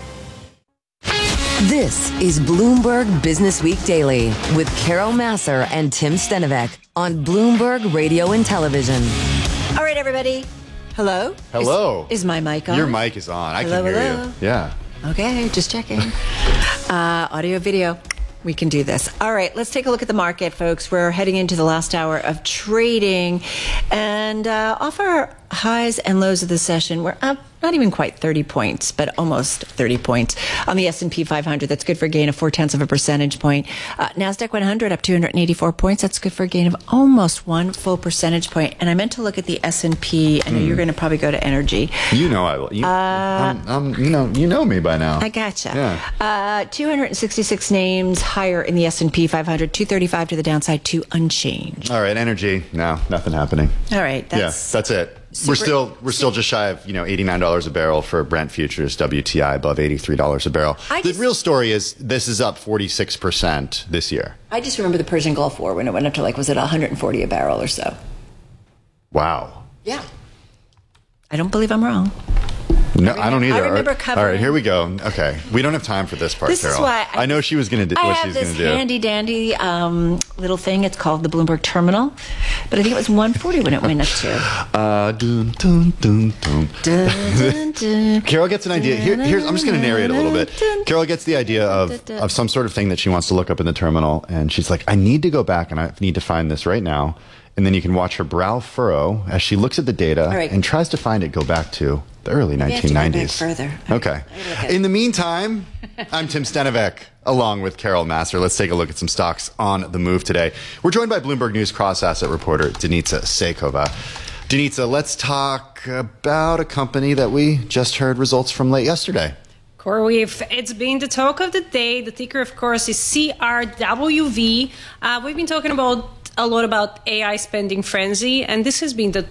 [SPEAKER 1] This is Bloomberg Business Week Daily with Carol Massar and Tim Stenovec on Bloomberg Radio and Television.
[SPEAKER 3] All right, everybody. Hello?
[SPEAKER 4] Hello.
[SPEAKER 3] Is, is my mic on?
[SPEAKER 4] Your mic is on. I
[SPEAKER 3] hello,
[SPEAKER 4] can hear
[SPEAKER 3] hello.
[SPEAKER 4] you. Yeah.
[SPEAKER 3] Okay, just checking. uh, audio, video. We can do this. All right, let's take a look at the market, folks. We're heading into the last hour of trading. And uh, off our highs and lows of the session, we're up not even quite thirty points, but almost thirty points on the S and P five hundred. That's good for a gain of four-tenths of a percentage point. Uh, NASDAQ one hundred up two hundred eighty-four points. That's good for a gain of almost one full percentage point. And I meant to look at the S and P. I know mm. you're going to probably go to energy.
[SPEAKER 4] You know I will. You, uh, I'm, I'm, you know, you know me by now.
[SPEAKER 3] I gotcha.
[SPEAKER 4] Yeah.
[SPEAKER 3] Uh, two hundred sixty-six names higher in the S and P five hundred, two thirty-five to the downside, two unchanged.
[SPEAKER 4] All right, energy. No, nothing happening.
[SPEAKER 3] All right. That's,
[SPEAKER 4] yeah, that's it.
[SPEAKER 3] Super,
[SPEAKER 4] we're still we're still just shy of you know eighty-nine dollars a barrel for Brent futures, W T I above eighty-three dollars a barrel. I the just, real story is this is up forty-six percent this year.
[SPEAKER 3] I just remember the Persian Gulf War when it went up to like was it one hundred forty a barrel or so.
[SPEAKER 4] Wow.
[SPEAKER 3] Yeah. I don't believe I'm wrong.
[SPEAKER 4] No,
[SPEAKER 3] I, remember,
[SPEAKER 4] I don't either.
[SPEAKER 3] I remember covering.
[SPEAKER 4] All right, here we go. Okay, we don't have time for this part,
[SPEAKER 3] this
[SPEAKER 4] Carol.
[SPEAKER 3] Is why I,
[SPEAKER 4] I know she was going to do
[SPEAKER 3] I
[SPEAKER 4] what
[SPEAKER 3] have
[SPEAKER 4] she's going to do.
[SPEAKER 3] this handy dandy um, little thing. It's called the Bloomberg Terminal, but I think it was one forty when it went up to.
[SPEAKER 4] Uh, dun, dun, dun, dun. Dun, dun, dun. Carol gets an idea. Here, here's. I'm just going to narrate a little bit. Carol gets the idea of of some sort of thing that she wants to look up in the terminal, and she's like, "I need to go back and I need to find this right now." And then you can watch her brow furrow as she looks at the data right. and tries to find it go back to the early
[SPEAKER 3] Maybe
[SPEAKER 4] nineteen nineties.
[SPEAKER 3] I have to go back further.
[SPEAKER 4] Okay. okay. In the meantime, I'm Tim Stenovec, along with Carol Massar. Let's take a look at some stocks on the move today. We're joined by Bloomberg News cross-asset reporter Danica Saikova. Danica, let's talk about a company that we just heard results from late yesterday.
[SPEAKER 17] CoreWeave, it's been the talk of the day. The ticker, of course, is C R W V. Uh, we've been talking about a lot about A I spending frenzy, and this has been the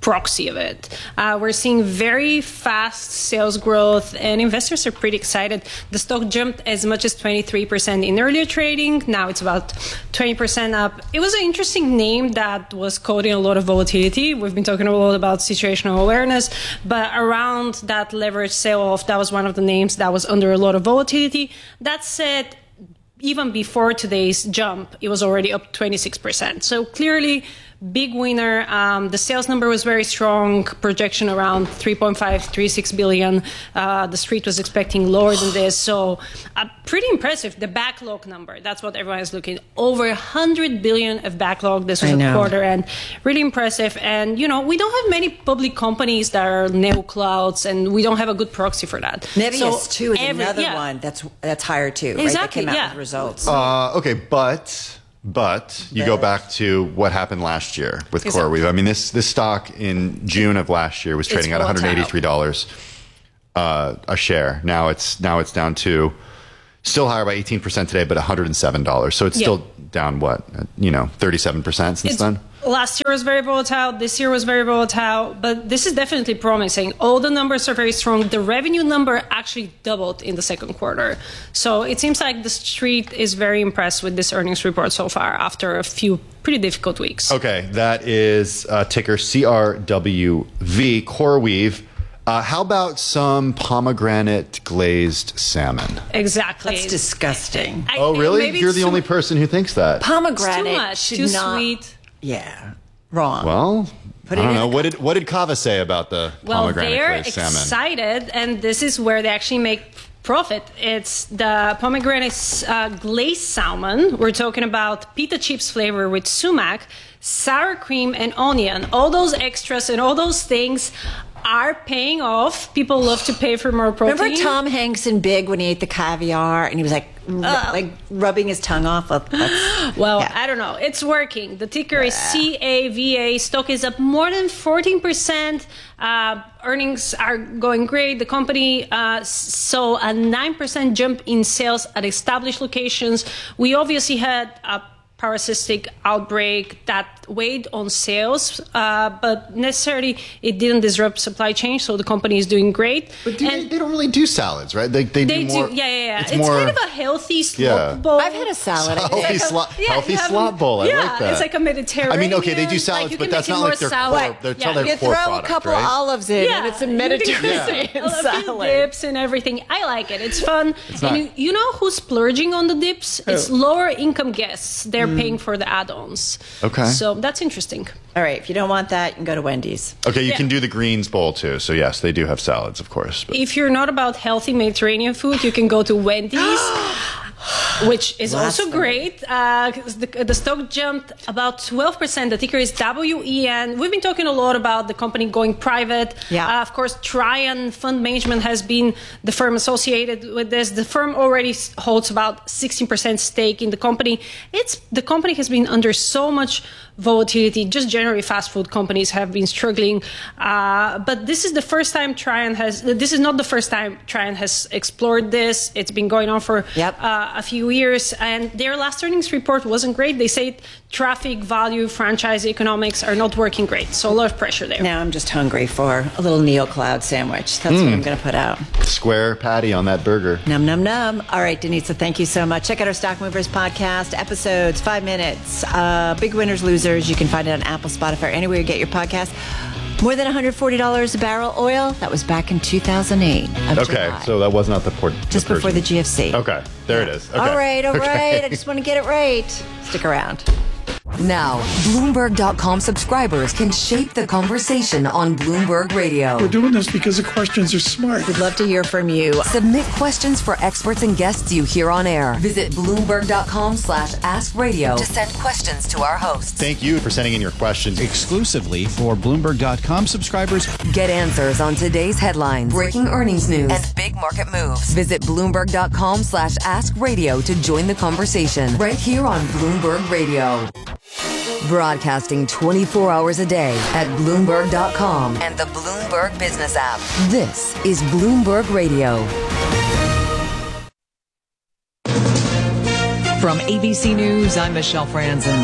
[SPEAKER 17] proxy of it. Uh, we're seeing very fast sales growth, and investors are pretty excited. The stock jumped as much as twenty-three percent in earlier trading. Now it's about twenty percent up. It was an interesting name that was coding a lot of volatility. We've been talking a lot about situational awareness, but around that leverage sell-off, that was one of the names that was under a lot of volatility. That said, even before today's jump, it was already up twenty-six percent. So clearly, big winner. Um, the sales number was very strong, projection around three point five, three point six billion. Uh, the street was expecting lower than this. So uh, pretty impressive. The backlog number, that's what everyone is looking. Over one hundred billion of backlog. This was
[SPEAKER 3] I
[SPEAKER 17] a
[SPEAKER 3] know.
[SPEAKER 17] quarter end. Really impressive. And, you know, we don't have many public companies that are neoclouds, and we don't have a good proxy for that.
[SPEAKER 3] Nebius,
[SPEAKER 17] So
[SPEAKER 3] too, is
[SPEAKER 17] every-
[SPEAKER 3] another
[SPEAKER 17] yeah.
[SPEAKER 3] one that's that's higher, too.
[SPEAKER 17] Exactly,
[SPEAKER 3] right? That came out
[SPEAKER 17] yeah.
[SPEAKER 3] with results.
[SPEAKER 4] Uh, okay, but but you go back to what happened last year with
[SPEAKER 3] Exactly.
[SPEAKER 4] CoreWeave. I mean, this this stock in June of last year was
[SPEAKER 3] It's
[SPEAKER 4] trading at one hundred eighty-three dollars uh, a share. Now it's now it's down to still higher by eighteen percent today, but one hundred seven dollars. So it's
[SPEAKER 17] Yeah.
[SPEAKER 4] still down what you know thirty-seven percent since
[SPEAKER 17] It's-
[SPEAKER 4] then.
[SPEAKER 17] Last year was very volatile. This year was very volatile, but this is definitely promising. All the numbers are very strong. The revenue number actually doubled in the second quarter. So it seems like the street is very impressed with this earnings report so far after a few pretty difficult weeks.
[SPEAKER 4] Okay, that is uh, ticker C R W V, CoreWeave. Uh, how about some pomegranate glazed salmon?
[SPEAKER 17] Exactly.
[SPEAKER 3] That's disgusting.
[SPEAKER 17] I-
[SPEAKER 4] Oh, really?
[SPEAKER 17] maybe
[SPEAKER 4] You're
[SPEAKER 17] it's
[SPEAKER 4] the
[SPEAKER 17] too-
[SPEAKER 4] only person who thinks that.
[SPEAKER 3] Pomegranate
[SPEAKER 17] It's too much,
[SPEAKER 3] should
[SPEAKER 17] too
[SPEAKER 3] not-
[SPEAKER 17] sweet.
[SPEAKER 3] Yeah, wrong.
[SPEAKER 4] Well,
[SPEAKER 3] Put
[SPEAKER 4] I
[SPEAKER 3] it
[SPEAKER 4] don't
[SPEAKER 3] in
[SPEAKER 4] know.
[SPEAKER 3] a
[SPEAKER 4] What did what did Kava say about the
[SPEAKER 17] Well,
[SPEAKER 4] pomegranate
[SPEAKER 17] they're
[SPEAKER 4] glazed salmon?
[SPEAKER 17] excited, and this is where they actually make profit. It's the pomegranate uh, glazed salmon. We're talking about pita chips flavor with sumac, sour cream, and onion. All those extras and all those things are paying off. People love to pay for more protein.
[SPEAKER 3] Remember Tom Hanks in Big when he ate the caviar and he was like, r- like rubbing his tongue off? Well, that's-
[SPEAKER 17] Well,
[SPEAKER 3] yeah.
[SPEAKER 17] I don't know. It's working. The ticker is C A V A. Stock is up more than fourteen percent. Uh, earnings are going great. The company uh, saw a nine percent jump in sales at established locations. We obviously had a parasitic outbreak that weighed on sales, uh, but necessarily it didn't disrupt supply chain, so the company is doing great.
[SPEAKER 4] But do they, they don't really do salads, right? They, they,
[SPEAKER 17] They
[SPEAKER 4] do more.
[SPEAKER 17] do, yeah, yeah, yeah. It's,
[SPEAKER 4] It's, more,
[SPEAKER 17] kind of a healthy slop
[SPEAKER 4] Yeah.
[SPEAKER 17] bowl.
[SPEAKER 3] I've had a salad. I
[SPEAKER 4] healthy,
[SPEAKER 3] think.
[SPEAKER 4] slop,
[SPEAKER 17] Yeah,
[SPEAKER 4] healthy
[SPEAKER 17] you have-
[SPEAKER 4] slop bowl. I
[SPEAKER 17] yeah,
[SPEAKER 4] like that.
[SPEAKER 17] it's like a Mediterranean.
[SPEAKER 4] I mean, okay, they do
[SPEAKER 17] like,
[SPEAKER 4] salads,
[SPEAKER 17] you
[SPEAKER 4] but
[SPEAKER 17] can
[SPEAKER 4] that's
[SPEAKER 17] make it
[SPEAKER 4] not
[SPEAKER 17] more
[SPEAKER 4] like their
[SPEAKER 17] sour.
[SPEAKER 4] core. That's
[SPEAKER 17] Yeah.
[SPEAKER 4] not their
[SPEAKER 3] You
[SPEAKER 4] core
[SPEAKER 3] throw
[SPEAKER 4] product,
[SPEAKER 3] a couple
[SPEAKER 4] right?
[SPEAKER 3] olives in
[SPEAKER 17] Yeah,
[SPEAKER 3] and it's a
[SPEAKER 17] you can
[SPEAKER 3] Mediterranean
[SPEAKER 17] do a few
[SPEAKER 3] salad.
[SPEAKER 17] dips and everything. I like it. It's fun.
[SPEAKER 4] It's
[SPEAKER 17] and
[SPEAKER 4] not-
[SPEAKER 17] you, you know who's splurging on the dips? It's lower income guests. They're paying for the add-ons.
[SPEAKER 4] Okay.
[SPEAKER 17] So that's interesting.
[SPEAKER 3] All right, if you don't want that, you can go to Wendy's.
[SPEAKER 4] Okay, you
[SPEAKER 17] Yeah.
[SPEAKER 4] can do the greens bowl too. So yes, they do have salads, of course. But.
[SPEAKER 17] If you're not about healthy Mediterranean food, you can go to Wendy's, which is also
[SPEAKER 3] Blasphemy.
[SPEAKER 17] great. Uh, 'cause the, the stock jumped about twelve percent. The ticker is W E N. We've been talking a lot about the company going private.
[SPEAKER 3] Yeah.
[SPEAKER 17] Uh, of course, Trian Fund Management has been the firm associated with this. The firm already s- holds about sixteen percent stake in the company. It's the company has been under so much volatility. Just generally, fast food companies have been struggling. Uh, but this is the first time Trian has. This is not the first time Trian has explored this. It's been going on for
[SPEAKER 3] Yep.
[SPEAKER 17] uh, a few years, and their last earnings report wasn't great. They said traffic, value, franchise economics are not working great. So a lot of pressure there.
[SPEAKER 3] Now I'm just hungry for a little NeoCloud sandwich. That's what I'm going to put out.
[SPEAKER 4] Square patty on that burger.
[SPEAKER 3] Num, num, num. All right, Denisa, thank you so much. Check out our Stock Movers podcast, episodes, five minutes, uh, big winners, losers. You can find it on Apple, Spotify, anywhere you get your podcast. More than one hundred forty dollars a barrel oil. That was back in two thousand eight. of
[SPEAKER 4] Okay,
[SPEAKER 3] July.
[SPEAKER 4] so that was not the port.
[SPEAKER 3] Just
[SPEAKER 4] the
[SPEAKER 3] before the
[SPEAKER 4] Persian.
[SPEAKER 3] G F C.
[SPEAKER 4] Okay, there it is. Okay.
[SPEAKER 3] All right, all
[SPEAKER 4] Okay.
[SPEAKER 3] right. I just want to get it right. Stick around.
[SPEAKER 1] Now, Bloomberg dot com subscribers can shape the conversation on Bloomberg Radio.
[SPEAKER 18] We're doing this because the questions are smart.
[SPEAKER 3] We'd love to hear from you.
[SPEAKER 1] Submit questions for experts and guests you hear on air. Visit Bloomberg dot com slash ask radio to send questions to our hosts.
[SPEAKER 4] Thank you for sending in your questions.
[SPEAKER 15] Exclusively for Bloomberg dot com subscribers.
[SPEAKER 1] Get answers on today's headlines, breaking earnings news, and big market moves. Visit Bloomberg dot com slash ask radio to join the conversation right here on Bloomberg Radio. Broadcasting twenty-four hours a day at Bloomberg dot com and the Bloomberg Business app. This is Bloomberg Radio.
[SPEAKER 19] From A B C News, I'm Michelle Franzen.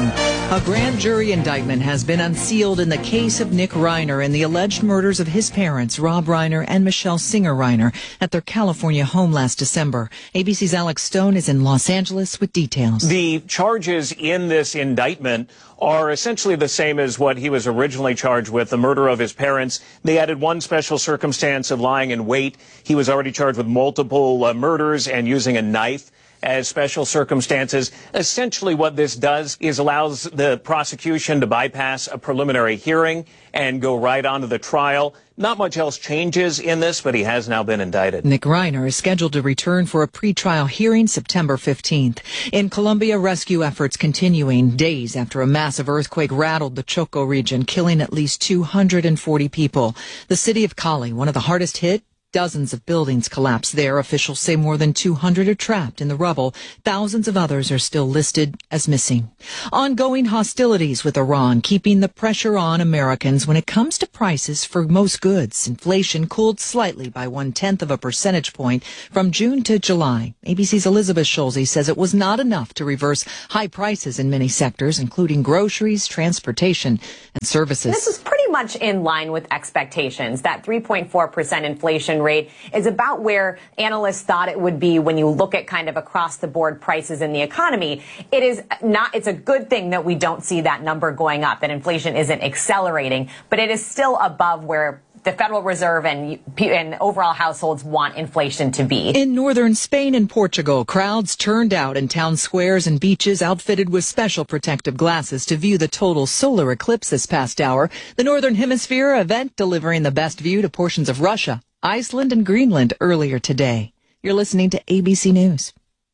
[SPEAKER 19] A grand jury indictment has been unsealed in the case of Nick Reiner and the alleged murders of his parents, Rob Reiner and Michelle Singer Reiner, at their California home last December. A B C's Alex Stone is in Los Angeles with details.
[SPEAKER 20] The charges in this indictment are essentially the same as what he was originally charged with, the murder of his parents. They added one special circumstance of lying in wait. He was already charged with multiple uh, murders and using a knife as special circumstances. Essentially what this does is allows the prosecution to bypass a preliminary hearing and go right on to the trial. Not much else changes in this, but he has now been indicted.
[SPEAKER 19] Nick Reiner is scheduled to return for a pretrial hearing September fifteenth. In Colombia, rescue efforts continuing days after a massive earthquake rattled the Choco region, killing at least two hundred forty people. The city of Cali, one of the hardest hit, dozens of buildings collapsed there. Officials say more than two hundred are trapped in the rubble. Thousands of others are still listed as missing. Ongoing hostilities with Iran, keeping the pressure on Americans when it comes to prices for most goods. Inflation cooled slightly by one-tenth of a percentage point from June to July. A B C's Elizabeth Schulze says it was not enough to reverse high prices in many sectors, including groceries, transportation, and services.
[SPEAKER 21] This is pretty much in line with expectations. That three point four percent inflation rate is about where analysts thought it would be when you look at kind of across the board prices in the economy. It is not, it's a good thing that we don't see that number going up, that inflation isn't accelerating, but it is still above where the Federal Reserve and, and overall households want inflation to be.
[SPEAKER 19] In northern Spain and Portugal, crowds turned out in town squares and beaches outfitted with special protective glasses to view the total solar eclipse this past hour. The Northern Hemisphere event delivering the best view to portions of Russia, Iceland, and Greenland earlier today. You're listening to A B C News.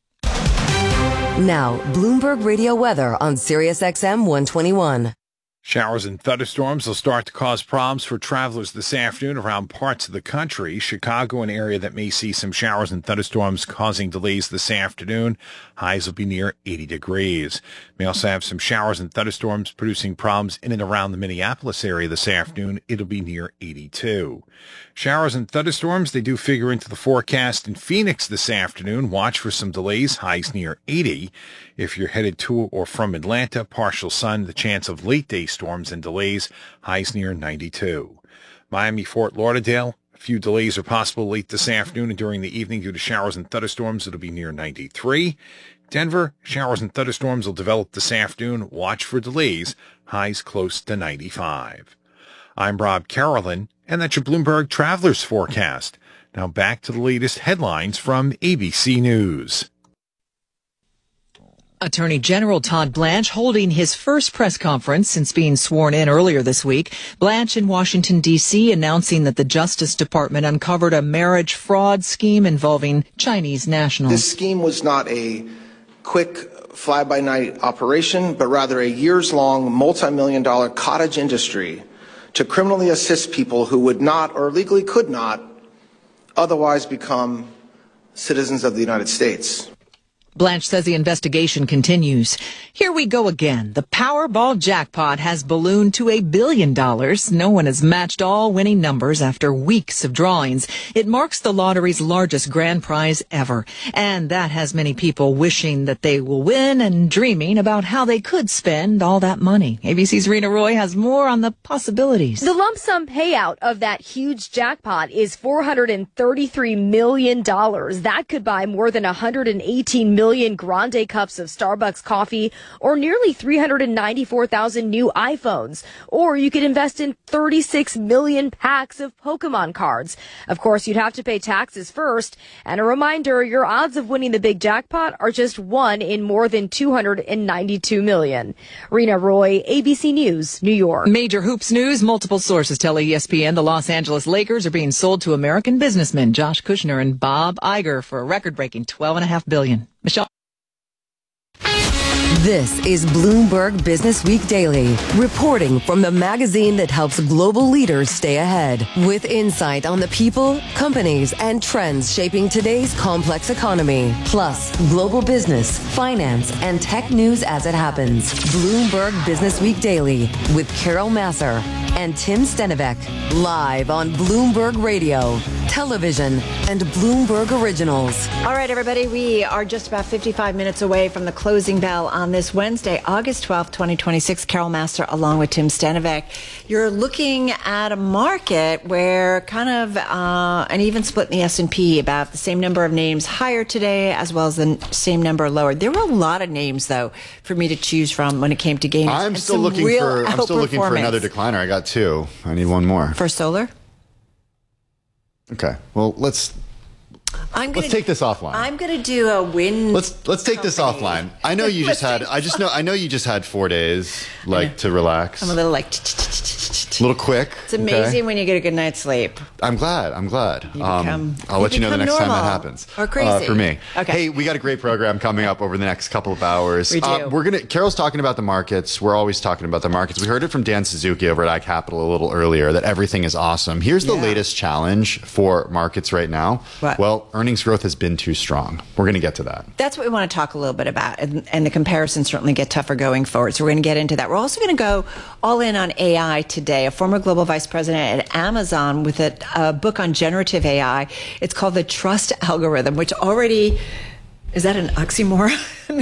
[SPEAKER 1] Now, Bloomberg Radio weather on Sirius X M one twenty-one.
[SPEAKER 22] Showers and thunderstorms will start to cause problems for travelers this afternoon around parts of the country. Chicago, an area that may see some showers and thunderstorms causing delays this afternoon. Highs will be near eighty degrees. May also have some showers and thunderstorms producing problems in and around the Minneapolis area this afternoon. It'll be near eighty-two. Showers and thunderstorms, they do figure into the forecast in Phoenix this afternoon. Watch for some delays, highs near eighty. If you're headed to or from Atlanta, partial sun, the chance of late day storms and delays, highs near ninety-two. Miami, Fort Lauderdale, a few delays are possible late this afternoon and during the evening due to showers and thunderstorms. It'll be near ninety-three. Denver, showers and thunderstorms will develop this afternoon. Watch for delays, highs close to ninety-five. I'm Rob Carolyn, and that's your Bloomberg Travelers Forecast. Now back to the latest headlines from A B C News.
[SPEAKER 19] Attorney General Todd Blanche holding his first press conference since being sworn in earlier this week. Blanche in Washington, D C, announcing that the Justice Department uncovered a marriage fraud scheme involving Chinese nationals.
[SPEAKER 23] This scheme was not a quick fly-by-night operation, but rather a years-long, multi-million dollar cottage industry to criminally assist people who would not or legally could not otherwise become citizens of the United States.
[SPEAKER 19] Blanche says the investigation continues. Here we go again. The Powerball jackpot has ballooned to a billion dollars. No one has matched all winning numbers after weeks of drawings. It marks the lottery's largest grand prize ever. And that has many people wishing that they will win and dreaming about how they could spend all that money. A B C's Rena Roy has more on the possibilities.
[SPEAKER 24] The lump sum payout of that huge jackpot is four hundred thirty-three million dollars. That could buy more than one hundred eighteen million million grande cups of Starbucks coffee or nearly three hundred ninety-four thousand new iPhones. Or you could invest in thirty-six million packs of Pokemon cards. Of course, you'd have to pay taxes first. And a reminder, your odds of winning the big jackpot are just one in more than two hundred ninety-two million. Rena Roy, A B C News, New York.
[SPEAKER 19] Major hoops news. Multiple sources tell E S P N the Los Angeles Lakers are being sold to American businessmen Josh Kushner and Bob Iger for a record-breaking twelve point five billion dollars. Michelle.
[SPEAKER 1] This is Bloomberg Business Week Daily, reporting from the magazine that helps global leaders stay ahead, with insight on the people, companies, and trends shaping today's complex economy, plus global business, finance, and tech news as it happens. Bloomberg Business Week Daily with Carol Massar and Tim Stenivek, live on Bloomberg Radio. television, and Bloomberg Originals.
[SPEAKER 3] All right, everybody, we are just about fifty-five minutes away from the closing bell on this Wednesday, August twelfth, twenty twenty-six. Carol Master along with Tim Stanovic. You're looking at a market where kind of uh, an even split in the S and P, about the same number of names higher today as well as the same number lower. There were a lot of names, though, for me to choose from when it came to gains.
[SPEAKER 4] I'm still looking for I'm still looking for another decliner. I got two. I need one more.
[SPEAKER 3] First Solar?
[SPEAKER 4] Okay. Well, let's
[SPEAKER 3] I'm gonna,
[SPEAKER 4] let's take this offline.
[SPEAKER 3] I'm going to do a win.
[SPEAKER 4] Let's let's take company. this offline. I know you just had. I just know. I know you just had four days, like to relax.
[SPEAKER 3] I'm a little like.
[SPEAKER 4] A little quick.
[SPEAKER 3] It's amazing when you get a good night's sleep.
[SPEAKER 4] I'm glad. I'm glad.
[SPEAKER 3] You become,
[SPEAKER 4] um, I'll
[SPEAKER 3] you
[SPEAKER 4] let you know the next
[SPEAKER 3] normal.
[SPEAKER 4] time that happens.
[SPEAKER 3] Or crazy
[SPEAKER 4] uh, for me.
[SPEAKER 3] Okay.
[SPEAKER 4] Hey, we got a great program coming up over the next couple of hours.
[SPEAKER 3] We do.
[SPEAKER 4] Uh, we're gonna. Carol's talking about the markets. We're always talking about the markets. We heard it from Dan Suzuki over at iCapital a little earlier that everything is awesome. Here's the yeah. latest challenge for markets right now.
[SPEAKER 3] What?
[SPEAKER 4] Well, earnings growth has been too strong. We're going to get to that.
[SPEAKER 3] That's what we want to talk a little bit about, and, and the comparisons certainly get tougher going forward. So we're going to get into that. We're also going to go all in on A I today. A former global vice president at Amazon with a, a book on generative A I. It's called The Trust Algorithm, which already, is that an oxymoron?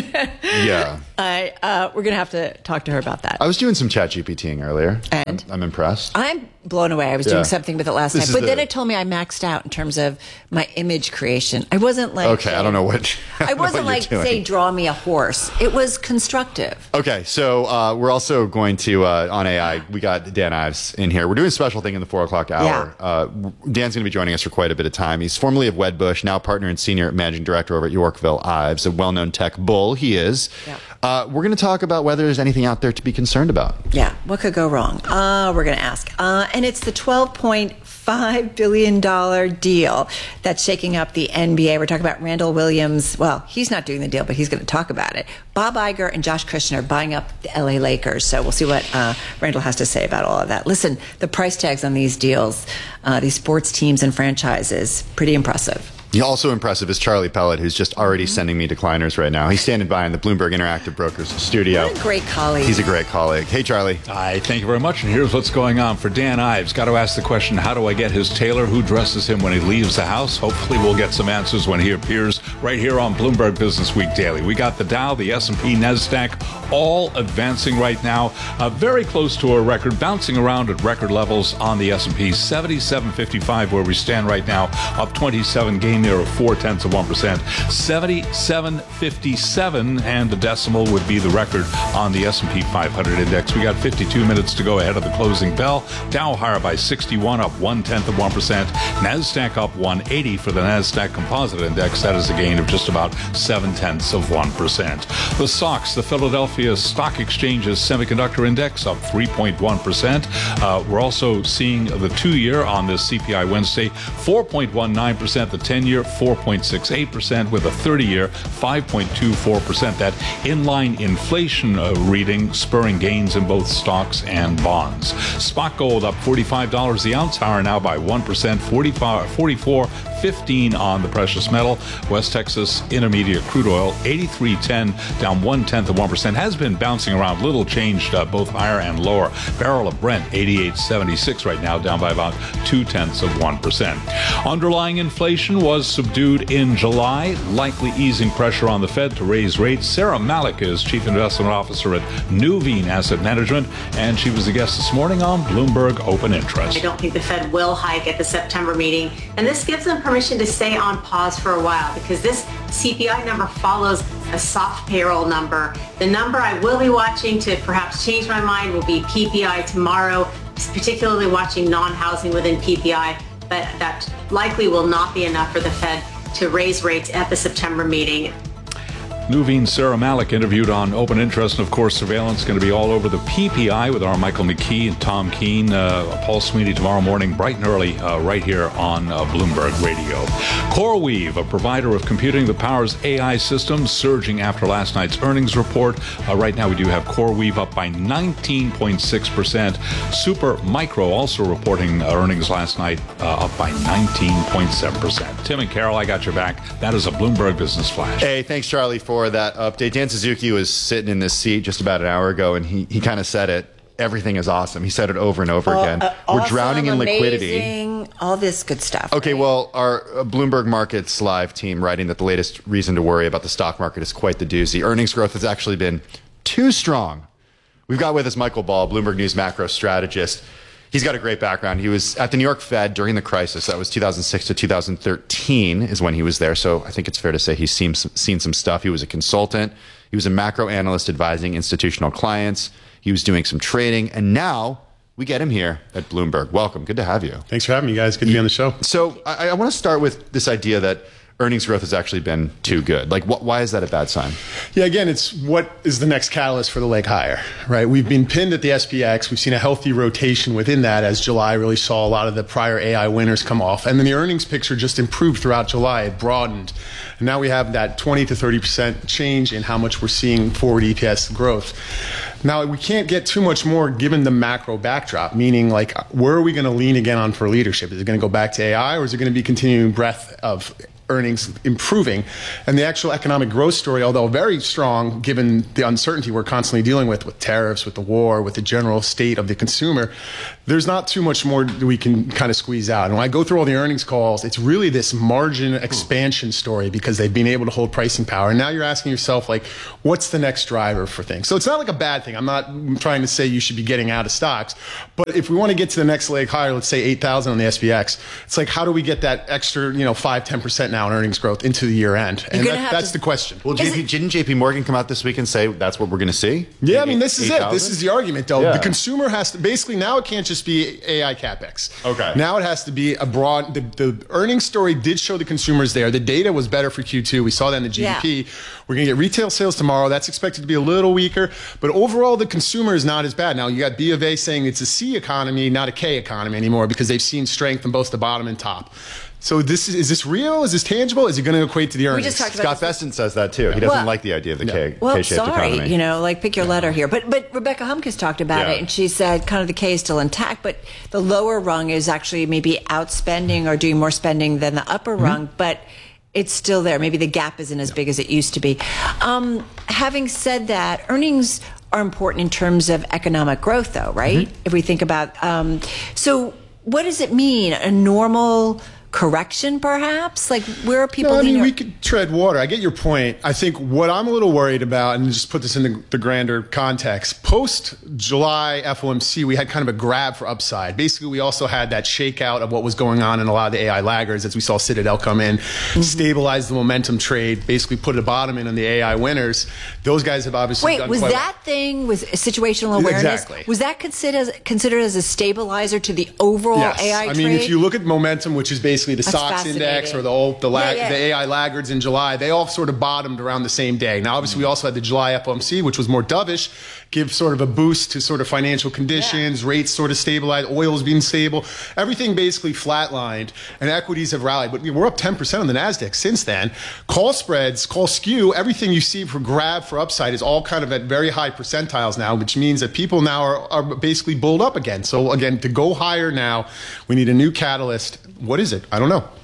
[SPEAKER 4] Yeah.
[SPEAKER 3] I, uh, we're going to have to talk to her about that.
[SPEAKER 4] I was doing some chat GPTing earlier.
[SPEAKER 3] And?
[SPEAKER 4] I'm, I'm impressed.
[SPEAKER 3] I'm blown away. I was
[SPEAKER 4] yeah.
[SPEAKER 3] doing something with it last
[SPEAKER 4] this
[SPEAKER 3] night. But
[SPEAKER 4] the...
[SPEAKER 3] then it told me I maxed out in terms of my image creation. I wasn't like...
[SPEAKER 4] Okay, I don't know what... I,
[SPEAKER 3] I wasn't like, say, draw me a horse. It was constructive.
[SPEAKER 4] Okay, so uh, we're also going to, uh, on A I, we got Dan Ives in here. We're doing a special thing in the four o'clock hour.
[SPEAKER 3] Yeah.
[SPEAKER 4] Uh, Dan's going to be joining us for quite a bit of time. He's formerly of Wedbush, now partner and senior managing director over at Yorkville Ives, a well-known tech bull. He is.
[SPEAKER 3] Yeah.
[SPEAKER 4] Uh, we're going to talk about whether there's anything out there to be concerned about.
[SPEAKER 3] Yeah, what could go wrong? Uh, we're going to ask. Uh, and it's the twelve point five billion dollars deal that's shaking up the N B A. We're talking about Randall Williams. Well, he's not doing the deal, but he's going to talk about it. Bob Iger and Josh Kushner buying up the L A Lakers. So we'll see what uh, Randall has to say about all of that. Listen, the price tags on these deals, uh, these sports teams and franchises, pretty impressive.
[SPEAKER 4] Also impressive is Charlie Pellet, who's just already mm-hmm. sending me decliners right now. He's standing by in the Bloomberg Interactive Brokers studio.
[SPEAKER 3] What a great colleague.
[SPEAKER 4] He's a great colleague. Hey, Charlie.
[SPEAKER 2] Hi, thank you very much. And here's what's going on for Dan Ives. Got to ask the question, how do I get his tailor? Who dresses him when he leaves the house? Hopefully we'll get some answers when he appears right here on Bloomberg Business Week Daily. We got the Dow, the S and P, NASDAQ, all advancing right now. Uh, very close to a record, bouncing around at record levels on the S and P. seventy-seven fifty-five where we stand right now, up twenty-seven, gain there of four tenths of one percent. seventy-seven fifty-seven, and the decimal would be the record on the S and P five hundred index. We got fifty-two minutes to go ahead of the closing bell. Dow higher by sixty-one, up one tenth of one percent. NASDAQ up one eighty for the NASDAQ Composite Index. That is a gain of just about seven tenths of one percent. The S O X, the Philadelphia Stock Exchange's Semiconductor Index, up three point one percent. Uh, we're also seeing the two-year on this C P I Wednesday, four point one nine percent. The ten-year, four point six eight percent, with a thirty-year, five point two four percent. That inline inflation uh, reading spurring gains in both stocks and bonds. Spot gold up forty-five dollars the ounce, higher now by one percent, forty-four fifteen on the precious metal. West Texas Intermediate crude oil, eighty-three ten, down one tenth of one percent. Has been bouncing around, little changed, uh, both higher and lower. Barrel of Brent, eighty-eight seventy-six right now, down by about two tenths of one percent. Underlying inflation was subdued in July, likely easing pressure on the Fed to raise rates. Sarah Malik is Chief Investment Officer at Nuveen Asset Management, and she was the guest this morning on Bloomberg Open Interest.
[SPEAKER 5] I don't think the Fed will hike at the September meeting, and this gives them permission to stay on pause for a while because this C P I number follows a soft payroll number. The number I will be watching to perhaps change my mind will be P P I tomorrow, particularly watching non-housing within P P I, but that likely will not be enough for the Fed to raise rates at the September meeting.
[SPEAKER 2] Nuveen Sarah Malik interviewed on Open Interest, and of course surveillance going to be all over the P P I with our Michael McKee and Tom Keene, uh, Paul Sweeney tomorrow morning bright and early uh, right here on uh, Bloomberg Radio. CoreWeave, a provider of computing that powers A I systems, surging after last night's earnings report. Uh, right now we do have CoreWeave up by nineteen point six percent. Super Micro also reporting earnings last night uh, up by nineteen point seven percent. Tim and Carol, I got your back. That is a Bloomberg Business Flash.
[SPEAKER 4] Hey, thanks Charlie for For that update. Dan Suzuki was sitting in this seat just about an hour ago, and he, he kind of said it. everything is awesome. He said it over and over
[SPEAKER 3] All,
[SPEAKER 4] again.
[SPEAKER 3] uh,
[SPEAKER 4] We're
[SPEAKER 3] awesome,
[SPEAKER 4] drowning in liquidity.
[SPEAKER 3] Amazing, all this good stuff.
[SPEAKER 4] Okay,
[SPEAKER 3] right?
[SPEAKER 4] well, our uh, Bloomberg Markets Live team writing that the latest reason to worry about the stock market is quite the doozy. Earnings growth has actually been too strong. We've got with us Michael Ball, Bloomberg News macro strategist. He's got a great background. He was at the New York Fed during the crisis. That was two thousand six to two thousand thirteen is when he was there. So I think it's fair to say he's seen some, seen some stuff. He was a consultant. He was a macro analyst advising institutional clients. He was doing some trading. And now we get him here at Bloomberg. Welcome. Good to have you.
[SPEAKER 6] Thanks for having me, guys. Good to be on the show.
[SPEAKER 4] So I, I want to start with this idea that earnings growth has actually been too good. Like, wh- why is that a bad sign?
[SPEAKER 6] Yeah, again, it's what is the next catalyst for the leg higher, right? We've been pinned at the S P X. We've seen a healthy rotation within that as July really saw a lot of the prior A I winners come off. And then the earnings picture just improved throughout July. It broadened. And now we have that twenty to thirty percent change in how much we're seeing forward E P S growth. Now, we can't get too much more given the macro backdrop, meaning like, where are we going to lean again on for leadership? Is it going to go back to A I, or is it going to be continuing breadth of earnings improving? And the actual economic growth story, although very strong given the uncertainty we're constantly dealing with, with tariffs, with the war, with the general state of the consumer, there's not too much more that we can kind of squeeze out. And when I go through all the earnings calls, it's really this margin expansion story because they've been able to hold pricing power. And now you're asking yourself, like, what's the next driver for things? So it's not like a bad thing. I'm not trying to say you should be getting out of stocks. But if we want to get to the next leg higher, let's say eight thousand on the S P X, it's like, how do we get that extra, you know, five, ten percent now in earnings growth into the year end? And that, that's to, the question.
[SPEAKER 4] Well, J P, didn't J P Morgan come out this week and say that's what we're going to see?
[SPEAKER 6] Yeah, I mean, this is
[SPEAKER 4] eight,
[SPEAKER 6] it. This is the argument, though.
[SPEAKER 4] Yeah.
[SPEAKER 6] The consumer has to, basically, now it can't just be A I CapEx.
[SPEAKER 4] Okay.
[SPEAKER 6] Now it has to be a broad, the, the earnings story did show the consumers there. The data was better for Q two. We saw that in the G D P. Yeah. We're going to get retail sales tomorrow. That's expected to be a little weaker. But overall, the consumer is not as bad. Now, you got B of A saying it's a C economy, not a K economy anymore, because they've seen strength on both the bottom and top. So this is, is this real? Is this tangible? Is it going to equate to the earnings?
[SPEAKER 3] We just talked about
[SPEAKER 4] Scott Bessent says that too. He doesn't
[SPEAKER 3] well,
[SPEAKER 4] like the idea of the K,
[SPEAKER 3] well,
[SPEAKER 4] K-shaped
[SPEAKER 3] sorry,
[SPEAKER 4] economy.
[SPEAKER 3] you know, like pick your letter here. But but Rebecca Humkus talked about
[SPEAKER 4] yeah.
[SPEAKER 3] it, and she said kind of the K is still intact, but the lower rung is actually maybe outspending or doing more spending than the upper mm-hmm. rung, but it's still there. Maybe the gap isn't as big as it used to be. Um, having said that, earnings are important in terms of economic growth, though, right? Mm-hmm. If we think about, um, so what does it mean? A normal correction, perhaps? Like, where are people?
[SPEAKER 6] No, I mean,
[SPEAKER 3] leaning-
[SPEAKER 6] we could tread water. I get your point. I think what I'm a little worried about, and just put this in the, the grander context, post-July F O M C, we had kind of a grab for upside. Basically, we also had that shakeout of what was going on in a lot of the A I laggards, as we saw Citadel come in, mm-hmm. stabilize the momentum trade, basically put a bottom in on the A I winners. Those guys have obviously
[SPEAKER 3] Wait,
[SPEAKER 6] done
[SPEAKER 3] was
[SPEAKER 6] quite
[SPEAKER 3] that
[SPEAKER 6] well.
[SPEAKER 3] thing with situational awareness?
[SPEAKER 6] Exactly.
[SPEAKER 3] Was that considered as, considered as a stabilizer to the overall
[SPEAKER 6] yes.
[SPEAKER 3] A I
[SPEAKER 6] I
[SPEAKER 3] trade?
[SPEAKER 6] mean, if you look at momentum, which is basically the
[SPEAKER 3] That's
[SPEAKER 6] SOX index or the old, the, lag,
[SPEAKER 3] yeah, yeah.
[SPEAKER 6] the A I laggards in July, they all sort of bottomed around the same day. Now, obviously, we also had the July F O M C, which was more dovish, give sort of a boost to sort of financial conditions, yeah. rates sort of stabilized, oil's being stable. Everything basically flatlined, and equities have rallied. But we're up ten percent on the NASDAQ since then. Call spreads, call skew, everything you see for grab for upside is all kind of at very high percentiles now, which means that people now are, are basically bulled up again. So again, to go higher now, we need a new catalyst. What is it? I don't know.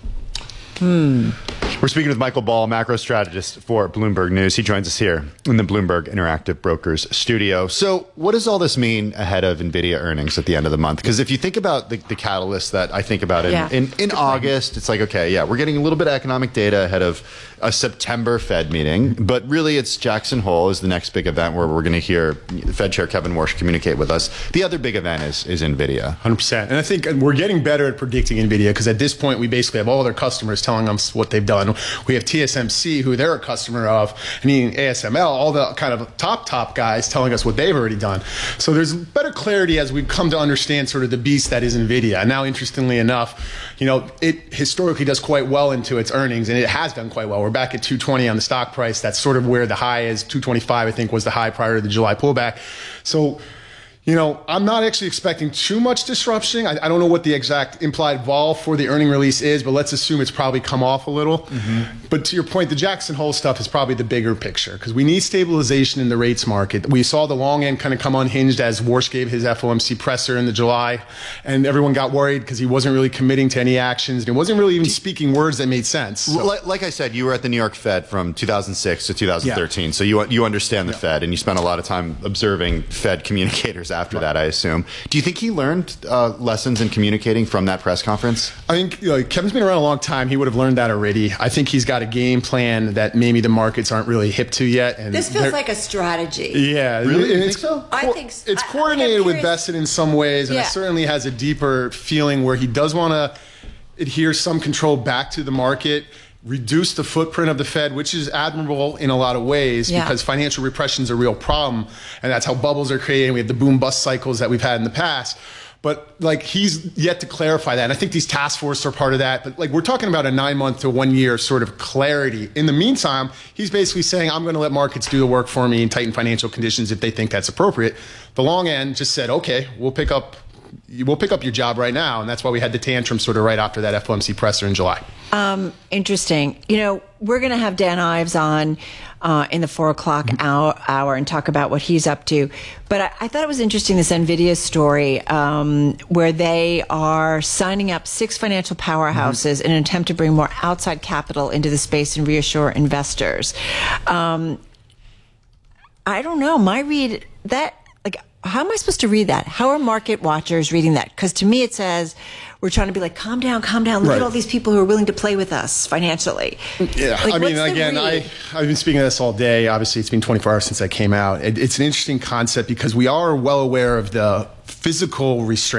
[SPEAKER 4] Hmm. We're speaking with Michael Ball, macro strategist for Bloomberg News. He joins us here in the Bloomberg Interactive Brokers studio. So what does all this mean ahead of NVIDIA earnings at the end of the month? Because if you think about the, the catalyst that I think about in,
[SPEAKER 3] yeah.
[SPEAKER 4] in, in August, it's like, okay, yeah, we're getting a little bit of economic data ahead of a September Fed meeting. But really, it's Jackson Hole is the next big event where we're going to hear Fed Chair Kevin Warsh communicate with us. The other big event is, is NVIDIA.
[SPEAKER 6] one hundred percent. And I think we're getting better at predicting NVIDIA because at this point, we basically have all their customers telling us what they've done. We have T S M C, who they're a customer of, and even A S M L, all the kind of top, top guys telling us what they've already done. So there's better clarity as we've come to understand sort of the beast that is NVIDIA. Now, interestingly enough, you know, it historically does quite well into its earnings, and it has done quite well. We're back at two twenty on the stock price. That's sort of where the high is. two twenty-five, I think, was the high prior to the July pullback. So, you know, I'm not actually expecting too much disruption. I, I don't know what the exact implied vol for the earning release is, but let's assume it's probably come off a little. Mm-hmm. But to your point, the Jackson Hole stuff is probably the bigger picture because we need stabilization in the rates market. We saw the long end kind of come unhinged as Warsh gave his F O M C presser in the July, and everyone got worried because he wasn't really committing to any actions and he wasn't really even speaking words that made sense. So.
[SPEAKER 4] Like, like I said, you were at the New York Fed from two thousand six to two thousand thirteen, yeah. so you you understand the yeah. Fed, and you spent a lot of time observing Fed communicators after right. that, I assume. Do you think he learned uh, lessons in communicating from that press conference?
[SPEAKER 6] I think you know, Kevin's been around a long time. He would have learned that already. I think he's got a game plan that maybe the markets aren't really hip to yet. And
[SPEAKER 3] this feels like a strategy.
[SPEAKER 6] Yeah.
[SPEAKER 4] Really? You
[SPEAKER 6] think
[SPEAKER 4] so?
[SPEAKER 3] I think so.
[SPEAKER 6] It's coordinated
[SPEAKER 3] I,
[SPEAKER 6] with Bessent in some ways, and
[SPEAKER 3] yeah.
[SPEAKER 6] it certainly has a deeper feeling where he does want to adhere some control back to the market, reduce the footprint of the Fed, which is admirable in a lot of ways yeah. because financial repression is a real problem, and that's how bubbles are created. We have the boom-bust cycles that we've had in the past. But like he's yet to clarify that. And I think these task forces are part of that. But like we're talking about a nine month to one year sort of clarity. In the meantime, he's basically saying, I'm going to let markets do the work for me and tighten financial conditions if they think that's appropriate. The long end just said, okay, we'll pick up we'll pick up your job right now. And that's why we had the tantrum sort of right after that F O M C presser in July.
[SPEAKER 3] Um, interesting. You know, we're going to have Dan Ives on uh, in the four o'clock mm-hmm. hour, hour and talk about what he's up to. But I, I thought it was interesting, this NVIDIA story, um, where they are signing up six financial powerhouses mm-hmm. in an attempt to bring more outside capital into the space and reassure investors. Um, I don't know. My read, that, like, how am I supposed to read that? How are market watchers reading that? Because to me it says we're trying to be like, calm down, calm down. Look right. at all these people who are willing to play with us financially.
[SPEAKER 6] Yeah, like, I mean, again, I, I've been speaking of this all day. Obviously, it's been twenty-four hours since I came out. It, it's an interesting concept because we are well aware of the physical restraints